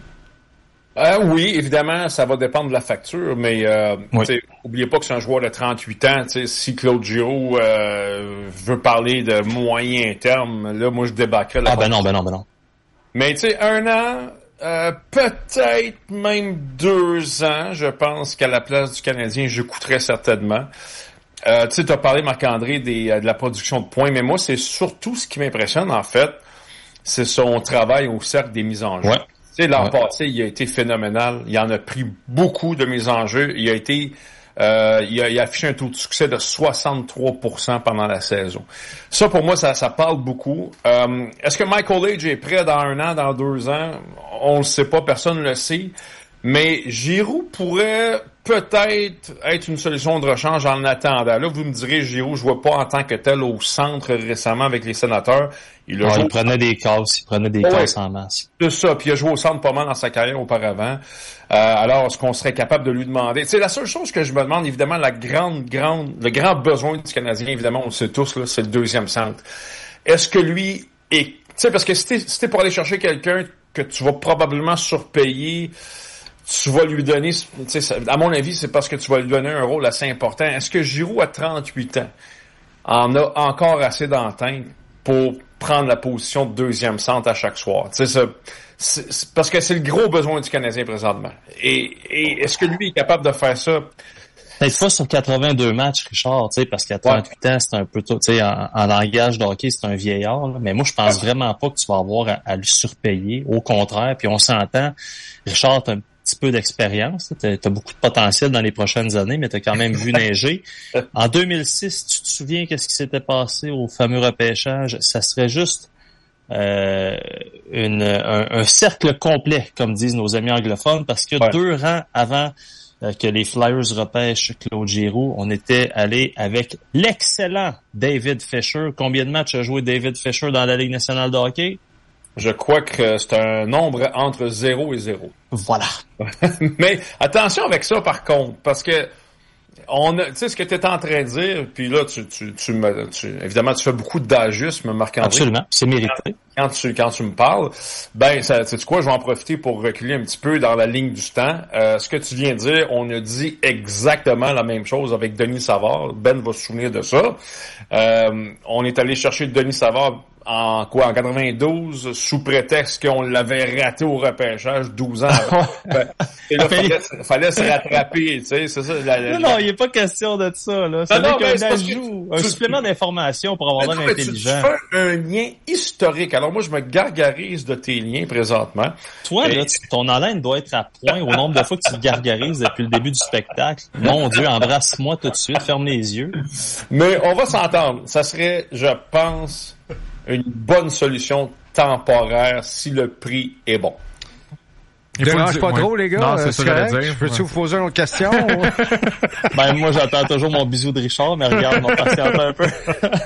Euh, oui, évidemment, ça va dépendre de la facture, mais euh, oui. Oubliez pas que c'est un joueur de trente-huit ans. Si Claude Giroux euh, veut parler de moyen terme, là, moi, je débarquerais là. Ah ben non, ben non, ben non. Mais tu sais, un an... Euh, peut-être même deux ans, je pense qu'à la place du Canadien, je coûterais certainement. Euh, tu sais, tu as parlé, Marc-André, des, euh, de la production de points, mais moi, c'est surtout ce qui m'impressionne, en fait, c'est son travail au cercle des mises en jeu. Ouais. Tu sais, l'an ouais. passé, il a été phénoménal. Il en a pris beaucoup de mises en jeu. Il a été... Euh, il, a, il a affiché un taux de succès de soixante-trois pour cent pendant la saison. Ça, pour moi, ça, ça parle beaucoup. Euh, est-ce que Michael Age est prêt dans un an, dans deux ans? On le sait pas, personne ne le sait. Mais Giroux pourrait peut-être être une solution de rechange en attendant. Là, vous me direz, Giroux, je vois pas en tant que tel au centre récemment avec les Sénateurs. Il, a ouais, joué... il prenait des casses, il prenait des ouais, casses en masse. C'est ça, puis il a joué au centre pas mal dans sa carrière auparavant. Euh, alors, est-ce qu'on serait capable de lui demander... C'est la seule chose que je me demande, évidemment, la grande, grande, le grand besoin du Canadien, évidemment, on le sait tous, là, c'est le deuxième centre. Est-ce que lui est... Tu sais, parce que si t'es, si t'es pour aller chercher quelqu'un que tu vas probablement surpayer... Tu vas lui donner, à mon avis, c'est parce que tu vas lui donner un rôle assez important. Est-ce que Giroux, à trente-huit ans, en a encore assez d'entente pour prendre la position de deuxième centre à chaque soir? Tu sais, c'est, c'est, parce que c'est le gros besoin du Canadien présentement. Et, et est-ce que lui est capable de faire ça? Peut-être pas sur quatre-vingt-deux matchs, Richard, tu sais, parce qu'à trente-huit ouais. ans, c'est un peu tôt, tu sais, en, en langage de hockey, c'est un vieillard, là. Mais moi, je pense ouais. vraiment pas que tu vas avoir à, à le surpayer. Au contraire, puis on s'entend, Richard, t'as un petit peu d'expérience, tu as beaucoup de potentiel dans les prochaines années, mais tu as quand même vu neiger. En deux mille six, tu te souviens qu'est-ce qui s'était passé au fameux repêchage? Ça serait juste euh, une, un, un cercle complet, comme disent nos amis anglophones, parce que ouais. deux rangs avant euh, que les Flyers repêchent Claude Giroux, on était allé avec l'excellent David Fisher. Combien de matchs a joué David Fisher dans la Ligue nationale de hockey? Je crois que c'est un nombre entre zéro et zéro. Voilà. Mais attention avec ça, par contre, parce que on a, tu sais, ce que tu es en train de dire, puis là, tu, tu, tu me, tu, évidemment, tu fais beaucoup d'agisme, Marc-André. Absolument, c'est mérité. Quand tu, quand tu me parles, ben, ça, tu sais quoi, je vais en profiter pour reculer un petit peu dans la ligne du temps. Euh, ce que tu viens de dire, on a dit exactement la même chose avec Denis Savard. Ben va se souvenir de ça. Euh, on est allé chercher Denis Savard en quoi, en quatre-vingt-douze, sous prétexte qu'on l'avait raté au repêchage douze ans avant. Et là, fallait, fallait se rattraper, tu sais, c'est ça. La, la, non, non, il n'est pas question de ça, là. C'est qu'un ajout, un tu, supplément d'information pour avoir l'air intelligent. Tu fais un lien historique. Alors moi, je me gargarise de tes liens présentement. Toi, Et... là, tu, ton haleine doit être à point au nombre de fois que tu te gargarises depuis le début du spectacle. Mon Dieu, embrasse-moi tout de suite, ferme les yeux. Mais on va s'entendre. Ça serait, je pense... une bonne solution temporaire si le prix est bon. Il dérange pas ouais. trop, les gars. Non, c'est ça que j'allais dire. Peux-tu ouais. vous poser une autre question? Ben, moi, j'attends toujours mon bisou de Richard, mais regarde, on patiente un peu.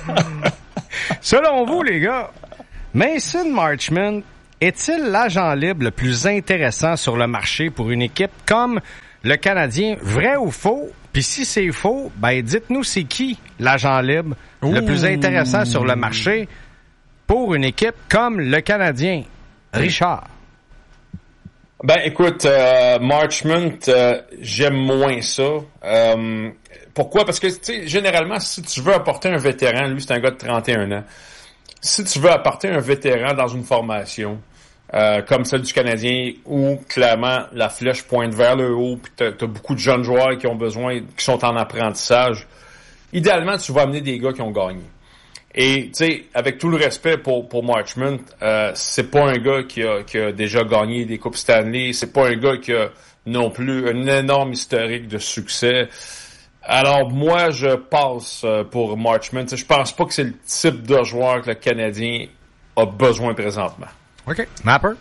Selon vous, les gars, Mason Marchment est-il l'agent libre le plus intéressant sur le marché pour une équipe comme le Canadien? Vrai ou faux? Puis si c'est faux, ben dites-nous c'est qui l'agent libre Ouh. le plus intéressant sur le marché pour une équipe comme le Canadien? Richard. Ben écoute, euh, Marchment, euh, j'aime moins ça. Euh, pourquoi? Parce que tu sais, généralement, si tu veux apporter un vétéran, lui c'est un gars de trente et un ans, si tu veux apporter un vétéran dans une formation euh, comme celle du Canadien, où clairement la flèche pointe vers le haut, puis t'as, t'as beaucoup de jeunes joueurs qui ont besoin, qui sont en apprentissage, idéalement tu vas amener des gars qui ont gagné. Et tu sais, avec tout le respect pour pour Marchment, euh, c'est pas un gars qui a qui a déjà gagné des Coupes Stanley, c'est pas un gars qui a non plus un énorme historique de succès. Alors moi, je passe pour Marchment. Je pense pas que c'est le type de joueur que le Canadien a besoin présentement. OK. Mapper?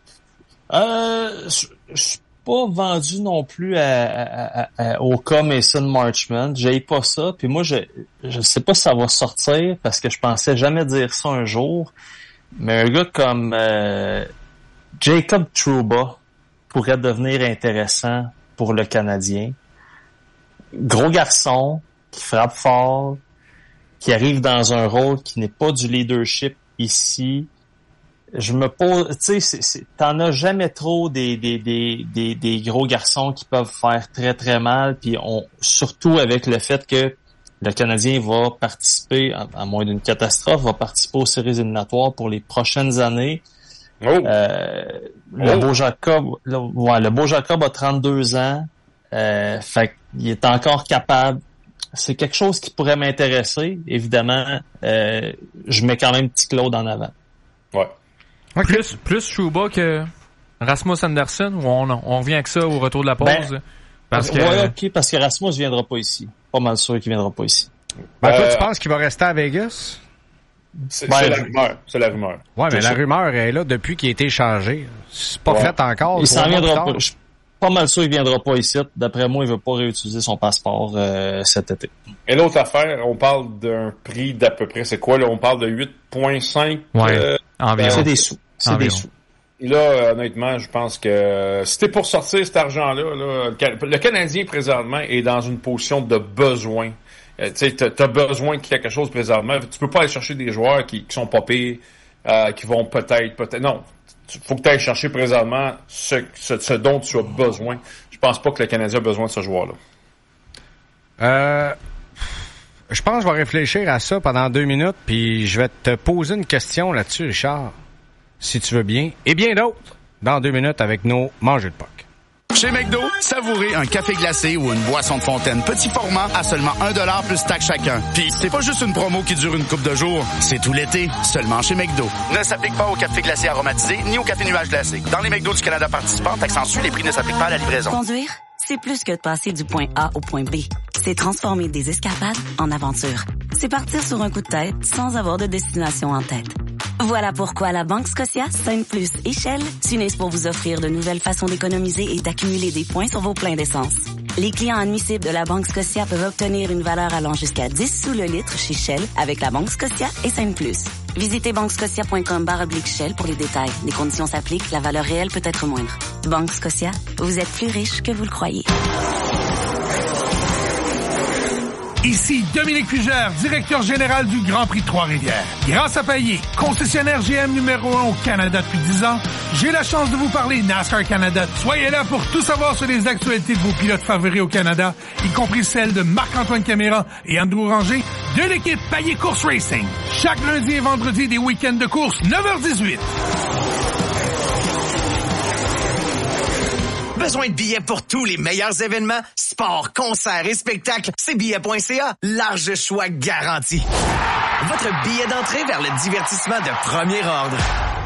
Euh, je suis pas vendu non plus à, à, à, à, au cas Mason Marchment. J'aille pas ça. Puis moi, je je sais pas si ça va sortir parce que je pensais jamais dire ça un jour. Mais un gars comme euh, Jacob Trouba pourrait devenir intéressant pour le Canadien. Gros garçon, qui frappe fort, qui arrive dans un rôle qui n'est pas du leadership ici. Je me pose, tu sais, t'en as jamais trop des, des, des, des, des gros garçons qui peuvent faire très, très mal, puis on, surtout avec le fait que le Canadien va participer, à, à moins d'une catastrophe, va participer aux séries éliminatoires pour les prochaines années. Oh. Euh, le oh. beau Jacob, le, ouais, le beau Jacob a trente-deux ans, euh, fait qu'il est encore capable. C'est quelque chose qui pourrait m'intéresser. Évidemment, euh, je mets quand même petit Claude en avant. Ouais. Okay. Plus, plus Trouba que Rasmus Andersson, ou on, on revient avec ça au retour de la pause? Ben, parce que... Ouais, ok, parce que Rasmus viendra pas ici. Pas mal sûr qu'il viendra pas ici. Ben, toi, euh... tu penses qu'il va rester à Vegas? C'est, ben, c'est la je... rumeur. C'est la rumeur. Ouais, mais c'est la ça. rumeur est là depuis qu'il a été changé. C'est pas ouais. fait encore. Il s'en viendra pas. Je suis pas mal sûr qu'il viendra pas ici. D'après moi, il veut pas réutiliser son passeport euh, cet été. Et l'autre affaire, on parle d'un prix d'à peu près, c'est quoi là? On parle de huit virgule cinq. Ouais. Euh, environ. C'est des sous. C'est environ. des sous. Et là, honnêtement, je pense que si t'es pour sortir cet argent-là, là, le Canadien présentement est dans une position de besoin. Euh, tu sais, t'as, t'as besoin de quelque chose présentement. Tu peux pas aller chercher des joueurs qui, qui sont pas pires, euh, qui vont peut-être, peut-être. Non, il faut que tu ailles chercher présentement ce, ce, ce dont tu as besoin. Je pense pas que le Canadien a besoin de ce joueur-là. Euh, je pense que je vais réfléchir à ça pendant deux minutes, puis je vais te poser une question là-dessus, Richard. Si tu veux bien, et bien d'autres, dans deux minutes avec nos mangeurs de Puck. Chez McDo, savourez un café glacé ou une boisson de fontaine petit format à seulement un dollar plus taxe chacun. Puis c'est pas juste une promo qui dure une couple de jours, c'est tout l'été, seulement chez McDo. Ne s'applique pas au café glacé aromatisé ni au café nuage glacé. Dans les McDo du Canada participants, accentue, les prix ne s'appliquent pas à la livraison. Conduire, c'est plus que de passer du point A au point B. C'est transformer des escapades en aventures. C'est partir sur un coup de tête sans avoir de destination en tête. Voilà pourquoi la Banque Scotia, Saint Plus et Shell s'unissent pour vous offrir de nouvelles façons d'économiser et d'accumuler des points sur vos pleins d'essence. Les clients admissibles de la Banque Scotia peuvent obtenir une valeur allant jusqu'à dix sous le litre chez Shell avec la Banque Scotia et Saint Plus. Visitez banquescotia point com barre oblique Shell pour les détails. Les conditions s'appliquent, la valeur réelle peut être moindre. Banque Scotia, vous êtes plus riche que vous le croyez. Ici Dominique Fugère, directeur général du Grand Prix de Trois-Rivières. Grâce à Payet, concessionnaire G M numéro un au Canada depuis dix ans, j'ai la chance de vous parler NASCAR Canada. Soyez là pour tout savoir sur les actualités de vos pilotes favoris au Canada, y compris celles de Marc-Antoine Caméra et Andrew Ranger de l'équipe Payet Course Racing. Chaque lundi et vendredi des week-ends de course, neuf heures dix-huit. Besoin de billets pour tous les meilleurs événements, sports, concerts et spectacles? C'est billets point c a. Large choix garanti. Votre billet d'entrée vers le divertissement de premier ordre.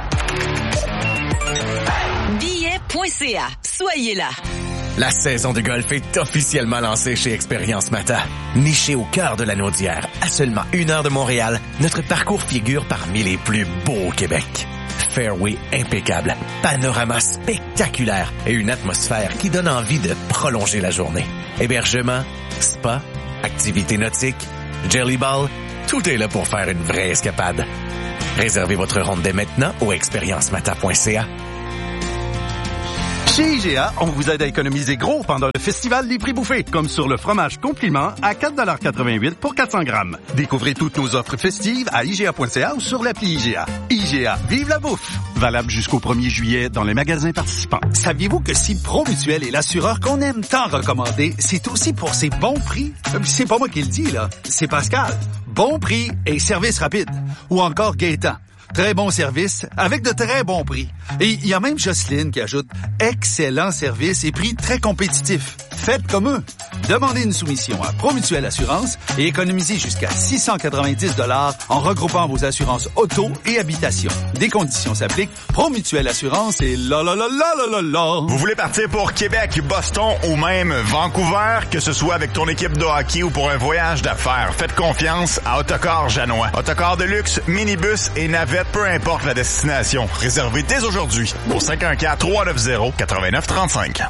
billets point c a. Soyez là. La saison de golf est officiellement lancée chez Expérience Mata. Niché au cœur de la Naudière, à seulement une heure de Montréal, notre parcours figure parmi les plus beaux au Québec. fairway impeccable, panorama spectaculaire et une atmosphère qui donne envie de prolonger la journée. Hébergement, spa, activités nautiques, jelly ball, tout est là pour faire une vraie escapade. Réservez votre ronde dès maintenant au expérience mata point c a. Chez I G A, on vous aide à économiser gros pendant le festival des prix bouffés, comme sur le fromage compliment à quatre dollars quatre-vingt-huit pour quatre cents grammes. Découvrez toutes nos offres festives à I G A point C A ou sur l'appli I G A. I G A, vive la bouffe! Valable jusqu'au premier juillet dans les magasins participants. Saviez-vous que si Promutuel est l'assureur qu'on aime tant recommander, c'est aussi pour ses bons prix? C'est pas moi qui le dis, là. C'est Pascal. Bon prix et service rapide. Ou encore Gaétan. Très bon service, avec de très bons prix. Et il y a même Jocelyne qui ajoute « Excellent service et prix très compétitifs. Faites comme eux. » Demandez une soumission à Promutuel Assurance et économisez jusqu'à six cent quatre-vingt-dix dollars en regroupant vos assurances auto et habitation. Des conditions s'appliquent. Promutuel Assurance et la la la la la la la. Vous voulez partir pour Québec, Boston ou même Vancouver, que ce soit avec ton équipe de hockey ou pour un voyage d'affaires, faites confiance à Autocar Janois. Autocar de luxe, minibus et navette, peu importe la destination. Réservez dès aujourd'hui au cinq un quatre, trois neuf zéro, neuf neuf trois cinq.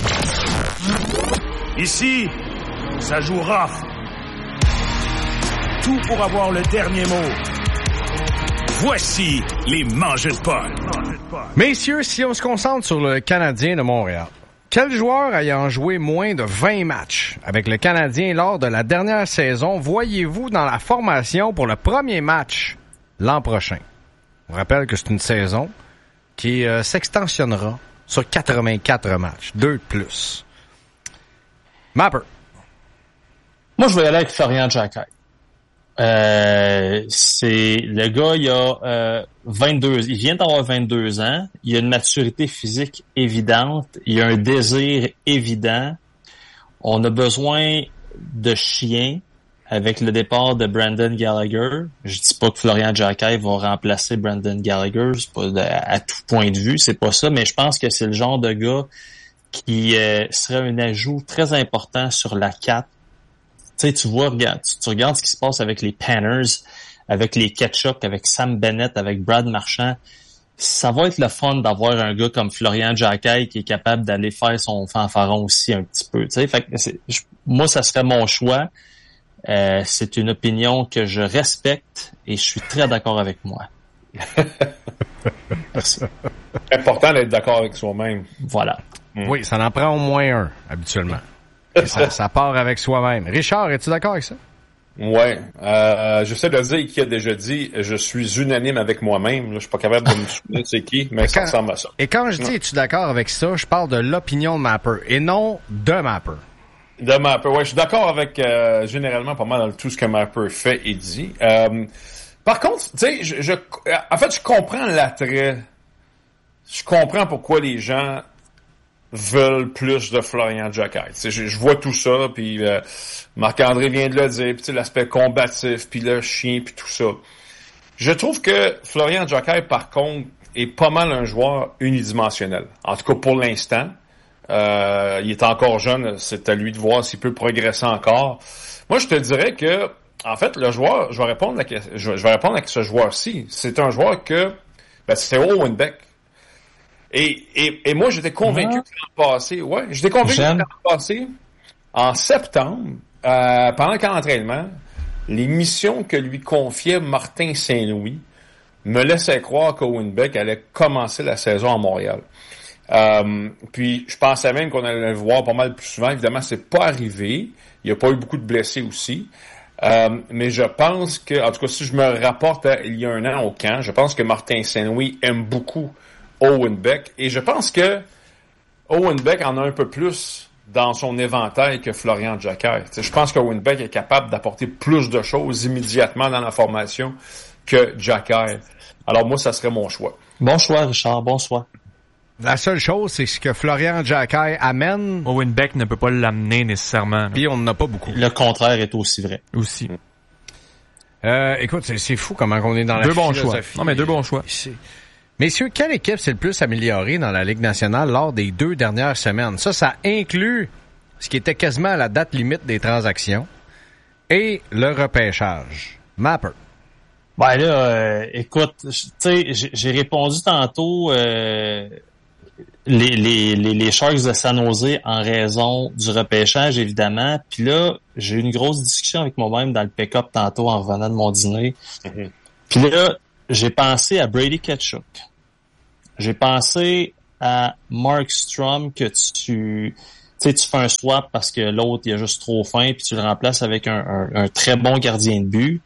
Ici, ça joue rough. Tout pour avoir le dernier mot. Voici les mangeurs de Paul. Messieurs, si on se concentre sur le Canadien de Montréal, quel joueur ayant joué moins de vingt matchs avec le Canadien lors de la dernière saison voyez-vous dans la formation pour le premier match l'an prochain? On rappelle que c'est une saison qui euh, s'extensionnera sur quatre-vingt-quatre matchs, deux de plus. Mapper. Moi, je vais y aller avec Florian Jacquet. Euh, c'est le gars, il a euh, vingt-deux, il vient d'avoir vingt-deux ans, il a une maturité physique évidente, il a un désir évident. On a besoin de chiens avec le départ de Brendan Gallagher. Je dis pas que Florian Jacquet va remplacer Brendan Gallagher, c'est pas de, à tout point de vue, c'est pas ça, mais je pense que c'est le genre de gars qui euh, serait un ajout très important sur la quatre. Tu sais, tu vois, regarde, tu, tu regardes ce qui se passe avec les Panthers, avec les Ketchup, avec Sam Bennett, avec Brad Marchand. Ça va être le fun d'avoir un gars comme Florian Jacquet qui est capable d'aller faire son fanfaron aussi un petit peu. Tu sais, fait que c'est, je, moi, ça serait mon choix. Euh, c'est une opinion que je respecte et je suis très d'accord avec moi. Merci. C'est important d'être d'accord avec soi-même. Voilà. Mm. Oui, ça en prend au moins un, habituellement. ça, ça part avec soi-même. Richard, es-tu d'accord avec ça? Ouais. Euh, j'essaie de dire qui a déjà dit je suis unanime avec moi-même. Là, je suis pas capable de me souvenir c'est qui, mais, mais ça quand, ressemble à ça. Et quand je dis es-tu d'accord avec ça, je parle de l'opinion de Mapper et non de Mapper. De Mapper, ouais, je suis d'accord avec euh, généralement pas mal dans tout ce que Mapper fait et dit. Euh, par contre, tu sais, je, je, en fait, je comprends l'attrait. Je comprends pourquoi les gens veulent plus de Florian Jacquet. Je, je vois tout ça, puis euh, Marc-André vient de le dire, puis l'aspect combatif, puis le chien, puis tout ça. Je trouve que Florian Jacquet, par contre, est pas mal un joueur unidimensionnel. En tout cas, pour l'instant. Euh, il est encore jeune, c'est à lui de voir s'il peut progresser encore. Moi, je te dirais que, en fait, le joueur, je vais répondre à, je vais répondre à ce joueur-ci. C'est un joueur que, ben, c'est Owen Beck. Et, et, et moi, j'étais convaincu ah. que l'an passé, ouais, j'étais convaincu J'aime. que l'an passé, en septembre, euh, pendant le camp d'entraînement, les missions que lui confiait Martin Saint-Louis me laissaient croire qu'Owen Beck allait commencer la saison à Montréal. Euh, puis je pensais même qu'on allait le voir pas mal plus souvent. Évidemment, c'est pas arrivé. Il n'y a pas eu beaucoup de blessés aussi. Euh, mais je pense que, en tout cas, si je me rapporte à il y a un an au camp, je pense que Martin Saint-Louis aime beaucoup Owen Beck. Et je pense que Owen Beck en a un peu plus dans son éventail que Florian Jacquet. T'sais, je pense qu'Owen Beck est capable d'apporter plus de choses immédiatement dans la formation que Jacquet. Alors moi, ça serait mon choix. Bon choix, Richard. Bon choix. La seule chose, c'est ce que Florian Jacquet amène. Owen Beck ne peut pas l'amener nécessairement. Puis on n'en a pas beaucoup. Le contraire est aussi vrai. Aussi. Euh, écoute, c'est, c'est fou comment on est dans la deux bons choix. Non, mais deux bons choix. C'est... Messieurs, quelle équipe s'est le plus améliorée dans la Ligue nationale lors des deux dernières semaines? Ça, ça inclut ce qui était quasiment à la date limite des transactions et le repêchage. Mapper. Ben là, euh, écoute, tu sais, j'ai, j'ai répondu tantôt euh, les, les, les, les Sharks de San Jose en raison du repêchage, évidemment. Puis là, j'ai eu une grosse discussion avec moi-même dans le pick-up tantôt en revenant de mon dîner. Mm-hmm. Puis là, j'ai pensé à Brady Tkachuk. J'ai pensé à Mark Strom que tu... Tu sais, tu fais un swap parce que l'autre, il a juste trop faim, puis tu le remplaces avec un, un, un très bon gardien de but.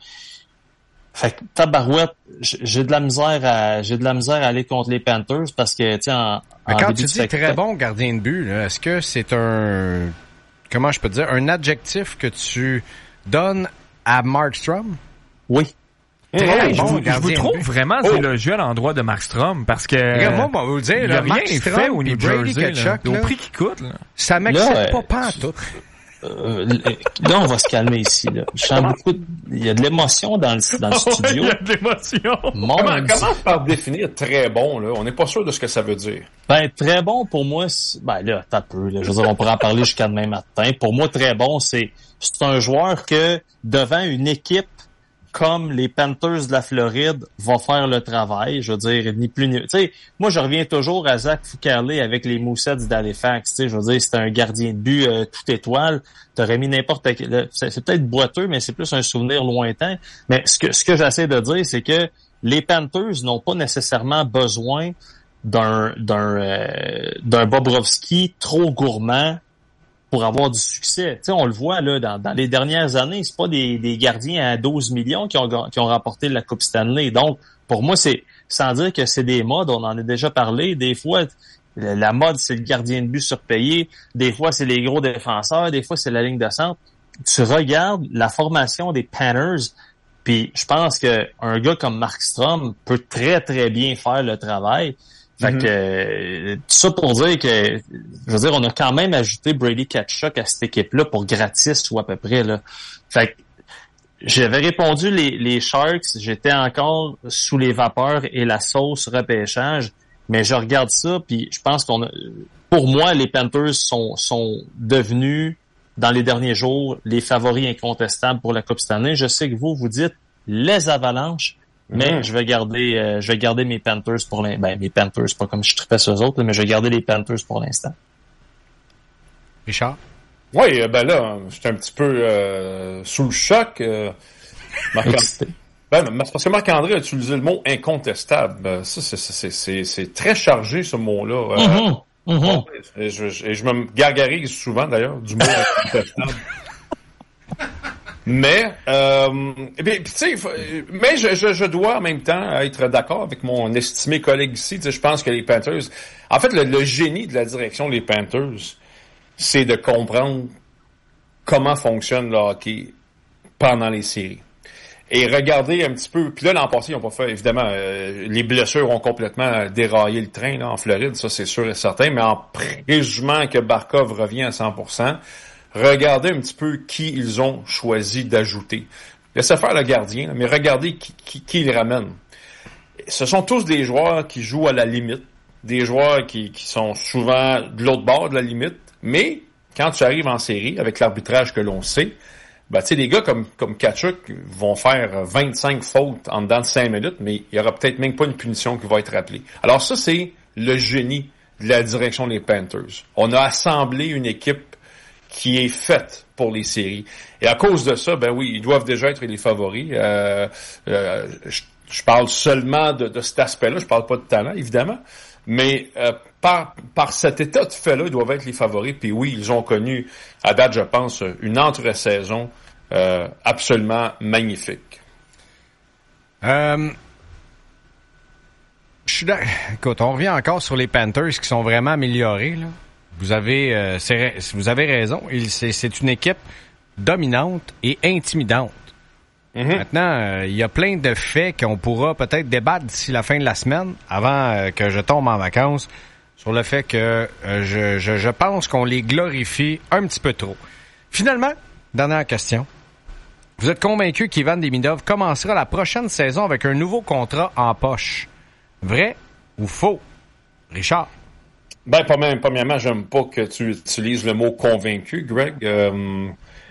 Fait que, tabarouette, j'ai de la misère à, j'ai de la misère à aller contre les Panthers parce que, tu sais, en, Mais en quand début tu de dis secteur, très bon gardien de but, là, est-ce que c'est un, comment je peux te dire, un adjectif que tu donnes à Mark Strom? Oui. Très hey, bon je, vous, je vous trouve but. vraiment oh. élogieux à l'endroit de Mark Strom parce que Regarde, moi, on va vous le dire, il là, a rien Mark fait Strom au New Brady Jersey, Tkachuk, là, là, au prix qu'il coûte. Là. Ça m'excite là, pas pas en tout. Euh, là, on va se calmer ici. Là. Je sens beaucoup de... Il y a de l'émotion dans le, dans le studio. Il y a de l'émotion. Mon Comment, Dieu. comment par définir très bon, là? On n'est pas sûr de ce que ça veut dire. Ben, très bon, pour moi, c'est... ben là, t'as peu, là. Je veux dire, on pourra en parler jusqu'à demain matin. Pour moi, très bon, c'est, c'est un joueur que, devant une équipe comme les Panthers de la Floride, va faire le travail. Je veux dire, ni plus ni... Tu sais, moi, je reviens toujours à Zach Fucale avec les Moussets d'Halifax. Tu sais, je veux dire, c'était un gardien de but euh, tout étoile. T'aurais mis n'importe quel... C'est, c'est peut-être boiteux, mais c'est plus un souvenir lointain. Mais ce que, ce que j'essaie de dire, c'est que les Panthers n'ont pas nécessairement besoin d'un, d'un, euh, d'un Bobrovsky trop gourmand pour avoir du succès. Tu sais, on le voit là dans, dans les dernières années, c'est pas des, des gardiens à douze millions qui ont qui ont remporté la Coupe Stanley. Donc, pour moi, c'est sans dire que c'est des modes, on en a déjà parlé. Des fois, la mode, c'est le gardien de but surpayé. Des fois, c'est les gros défenseurs. Des fois, c'est la ligne de centre. Tu regardes la formation des Panthers, puis je pense que un gars comme Mark Strom peut très, très bien faire le travail. Fait que, euh, tout ça pour dire que, je veux dire, on a quand même ajouté Brady Tkachuk à cette équipe-là pour gratis ou à peu près, là. Fait que, j'avais répondu les, les Sharks, j'étais encore sous les vapeurs et la sauce repêchage, mais je regarde ça puis je pense qu'on a, pour moi, les Panthers sont, sont devenus, dans les derniers jours, les favoris incontestables pour la Coupe Stanley. Je sais que vous, vous dites les Avalanches, mais mmh. je vais garder euh, je vais garder mes Panthers pour l'instant. Ben, mes Panthers, pas comme je tripais sur eux autres, mais je vais garder les Panthers pour l'instant. Richard? Oui, ben là, j'étais un petit peu euh, sous le choc. Euh, Marc- ben, c'est parce que Marc-André a utilisé le mot incontestable. Ça, c'est, c'est, c'est, c'est très chargé, ce mot-là. Mmh. Euh, mmh. Et, je, et je me gargarise souvent, d'ailleurs, du mot incontestable. Mais, euh, et puis, tu sais, mais je, je, je dois en même temps être d'accord avec mon estimé collègue ici. Tu sais, je pense que les Panthers, en fait, le, le génie de la direction des Panthers, c'est de comprendre comment fonctionne le hockey pendant les séries. Et regarder un petit peu, puis là, l'an passé, ils n'ont pas fait, évidemment, euh, les blessures ont complètement déraillé le train là, en Floride, ça c'est sûr et certain, mais en présumant que Barkov revient à cent pour cent, regardez un petit peu qui ils ont choisi d'ajouter. Laissez faire le gardien, là, mais regardez qui, qui, qui ils ramènent. Ce sont tous des joueurs qui jouent à la limite, des joueurs qui, qui sont souvent de l'autre bord de la limite, mais quand tu arrives en série, avec l'arbitrage que l'on sait, ben, tu sais, des gars comme, comme Tkachuk vont faire vingt-cinq fautes en dedans de cinq minutes, mais il y aura peut-être même pas une punition qui va être rappelée. Alors ça, c'est le génie de la direction des Panthers. On a assemblé une équipe qui est faite pour les séries. Et à cause de ça, ben oui, ils doivent déjà être les favoris. Euh, euh, je, je parle seulement de, de cet aspect-là, je parle pas de talent, évidemment, mais euh, par, par cet état de fait-là, ils doivent être les favoris. Puis oui, ils ont connu, à date, je pense, une entre-saison euh, absolument magnifique. Euh... Je suis d'accord. Écoute, on revient encore sur les Panthers qui sont vraiment améliorés, là. Vous avez, euh, c'est, vous avez raison. Il, c'est, c'est une équipe dominante et intimidante. Mm-hmm. Maintenant, euh, il y a plein de faits qu'on pourra peut-être débattre d'ici la fin de la semaine, avant euh, que je tombe en vacances, sur le fait que euh, je, je, je pense qu'on les glorifie un petit peu trop. Finalement, dernière question. Vous êtes convaincu qu'Ivan Demidov commencera la prochaine saison avec un nouveau contrat en poche? Vrai ou faux? Richard? Ben, premièrement, j'aime pas que tu utilises le mot convaincu, Greg. Euh,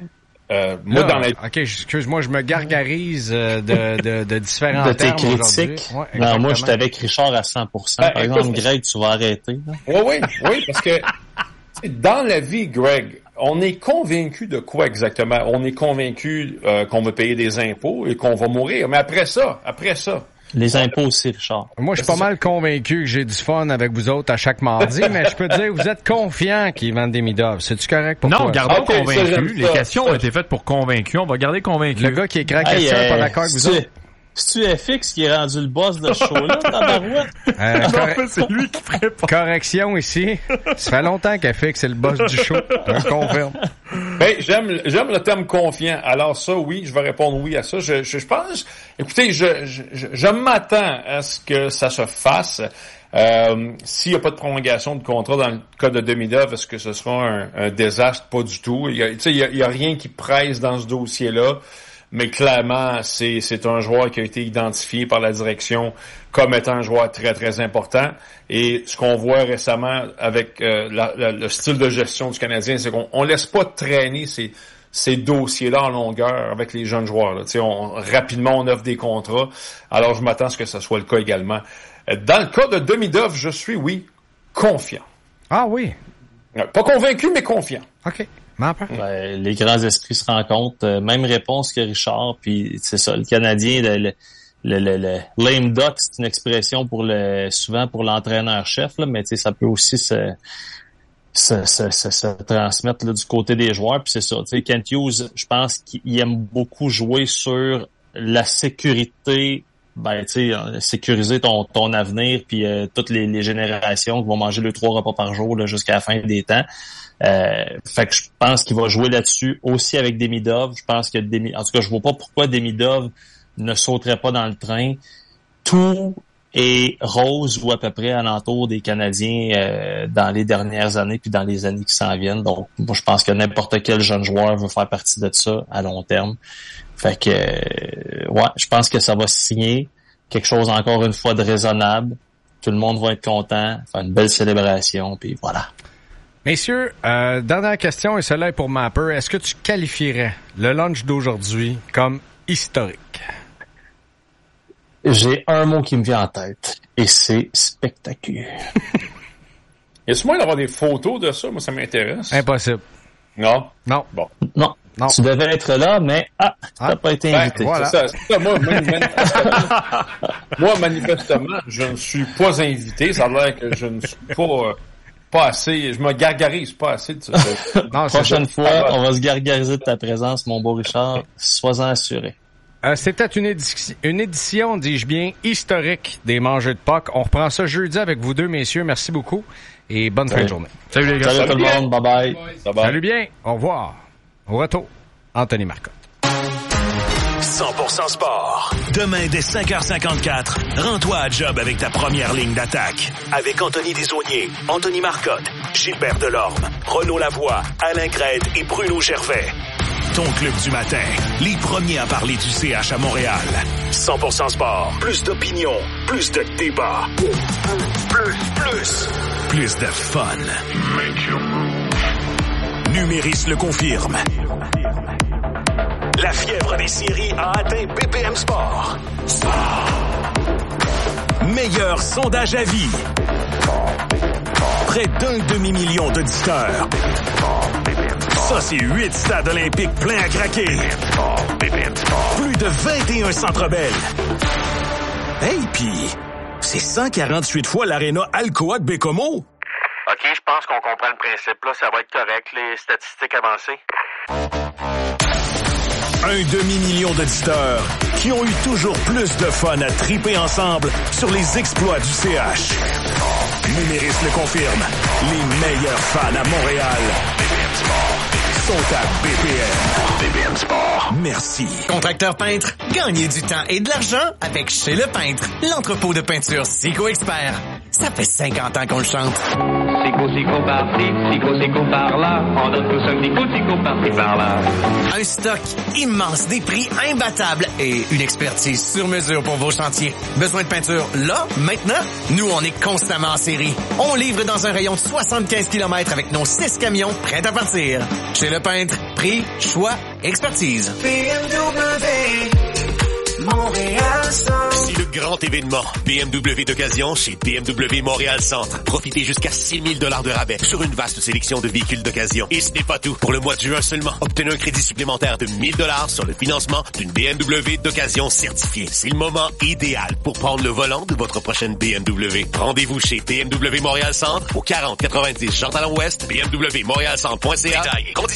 Euh, moi, Là, dans la... OK, excuse-moi, je me gargarise euh, de, de, de différents de tes termes critiques. Ouais, non, moi, j'étais avec Richard à cent pour cent. Ben, Par écoute, exemple, Greg, tu vas arrêter. Oui, oui, oui, parce que dans la vie, Greg, on est convaincu de quoi exactement? On est convaincu euh, qu'on va payer des impôts et qu'on va mourir. Mais après ça, après ça... Les impôts aussi, Richard. Moi, je suis pas mal convaincu que j'ai du fun avec vous autres à chaque mardi, mais je peux te dire que vous êtes confiants qu'ils vendent des Midoff. C'est-tu correct pour non, toi? Non, gardons okay, convaincu. Les ça. questions ont été faites pour convaincu. On va garder convaincu. Le gars qui écrit la hey, question euh, pas d'accord avec vous autres? C'est-tu F X qui est rendu le boss de ce show-là, tabarouette? Euh, corre... En fait, c'est lui qui prépare. Correction ici. Ça fait longtemps qu'F X est le boss du show. Je le confirme. Ben, j'aime, j'aime le terme confiant. Alors ça, oui, je vais répondre oui à ça. Je, je, je pense, écoutez, je, je, je, je m'attends à ce que ça se fasse. Euh, s'il n'y a pas de prolongation de contrat dans le cas de Demidov, est-ce que ce sera un, un désastre? Pas du tout. Il y a, tu sais, il y a, il y a rien qui presse dans ce dossier-là. Mais clairement, c'est, c'est un joueur qui a été identifié par la direction comme étant un joueur très, très important. Et ce qu'on voit récemment avec euh, la, la, le style de gestion du Canadien, c'est qu'on on laisse pas traîner ces, ces dossiers-là en longueur avec les jeunes joueurs. Là. Tu sais, on, rapidement, on offre des contrats. Alors, je m'attends à ce que ce soit le cas également. Dans le cas de Demidov, je suis, oui, confiant. Ah oui? Pas convaincu, mais confiant. OK. Ben, les grands esprits se rencontrent. Euh, même réponse que Richard. Puis c'est ça, le Canadien, le, le, le, le, le lame duck, c'est une expression pour le souvent pour l'entraîneur-chef, là, mais ça peut aussi se, se, se, se, se transmettre là, du côté des joueurs. Puis c'est ça. Kent Hughes, je pense qu'il aime beaucoup jouer sur la sécurité. Ben, tu sais, sécuriser ton, ton avenir, puis euh, toutes les, les générations qui vont manger deux, trois repas par jour là, jusqu'à la fin des temps. Euh, fait que je pense qu'il va jouer là-dessus aussi avec Demidov. Je pense que Demi, en tout cas, je vois pas pourquoi Demidov ne sauterait pas dans le train. Tout est rose ou à peu près alentour des Canadiens euh, dans les dernières années puis dans les années qui s'en viennent. Donc, moi, je pense que n'importe quel jeune joueur veut faire partie de ça à long terme. Fait que, euh, ouais, je pense que ça va signer quelque chose encore une fois de raisonnable. Tout le monde va être content, faire une belle célébration, puis voilà. Messieurs, euh, dernière question, et celle-là est pour Mapper. Est-ce que tu qualifierais le lunch d'aujourd'hui comme historique? J'ai un mot qui me vient en tête, et c'est spectaculaire. Est-ce moyen d'avoir des photos de ça? Moi, ça m'intéresse. Impossible. Non? Non. Bon. Non. Non. Tu devais être là, mais ah, tu n'as ah, pas été invité. Ben, voilà. C'est ça, c'est ça. Moi, manifestement, moi, manifestement, je ne suis pas invité. Ça a l'air que je ne suis pas, euh, pas assez... Je me gargarise pas assez de ça. Non, prochaine fois, ah, on va se gargariser de ta présence, mon beau Richard. Sois-en assuré. Euh, C'était une, édition, une édition, dis-je bien, historique des Mangeux de Puck. On reprend ça jeudi avec vous deux, messieurs. Merci beaucoup et bonne Salut. fin de journée. Salut les gars. Salut tout le monde. Bye-bye. Bye bye. Salut bien. Au revoir. Au retour, Anthony Marcotte. cent pour cent sport. Demain, dès cinq heures cinquante-quatre, rends-toi à job avec ta première ligne d'attaque. Avec Anthony Desaulniers, Anthony Marcotte, Gilbert Delorme, Renaud Lavoie, Alain Crête et Bruno Gervais. Ton club du matin, les premiers à parler du C H à Montréal. cent pour cent sport, plus d'opinion, plus de débat. Plus, plus, plus de fun. Numéris le confirme. La fièvre des séries a atteint B P M Sport. Meilleur sondage à vie. Près d'un demi-million d'auditeurs. Ça, c'est huit stades olympiques pleins à craquer. Plus de vingt et un centres belles. Hey, pis c'est cent quarante-huit fois l'aréna Alcoa de Bécomo. OK, je pense qu'on comprend le principe. Là, ça va être correct, les statistiques avancées. Un demi-million d'auditeurs qui ont eu toujours plus de fun à triper ensemble sur les exploits du C H. Numéris le confirme. Les meilleurs fans à Montréal sont à B P M. B P M Sport. Merci. Contracteur peintre, gagnez du temps et de l'argent avec Chez Le Peintre, l'entrepôt de peinture Sico Expert. Ça fait cinquante ans qu'on le chante. Sico, Sico par-ci, Sico, Sico par-là. On donne tous un Sico, Sico par-ci, par-là. Un stock immense, des prix imbattables et une expertise sur mesure pour vos chantiers. Besoin de peinture là, maintenant? Nous, on est constamment en série. On livre dans un rayon de soixante-quinze kilomètres avec nos six camions prêts à partir. Chez Le Peintre, prix, choix, expertise. B M W Montréal Centre. C'est le grand événement B M W d'occasion chez B M W Montréal Centre. Profitez jusqu'à six mille dollars de rabais sur une vaste sélection de véhicules d'occasion. Et ce n'est pas tout. Pour le mois de juin seulement, obtenez un crédit supplémentaire de mille dollars sur le financement d'une B M W d'occasion certifiée. C'est le moment idéal pour prendre le volant de votre prochaine B M W. Rendez-vous chez B M W Montréal Centre au quarante quatre-vingt-dix Jean Talon Ouest, b m w montréal centre point c a. Détails et conditions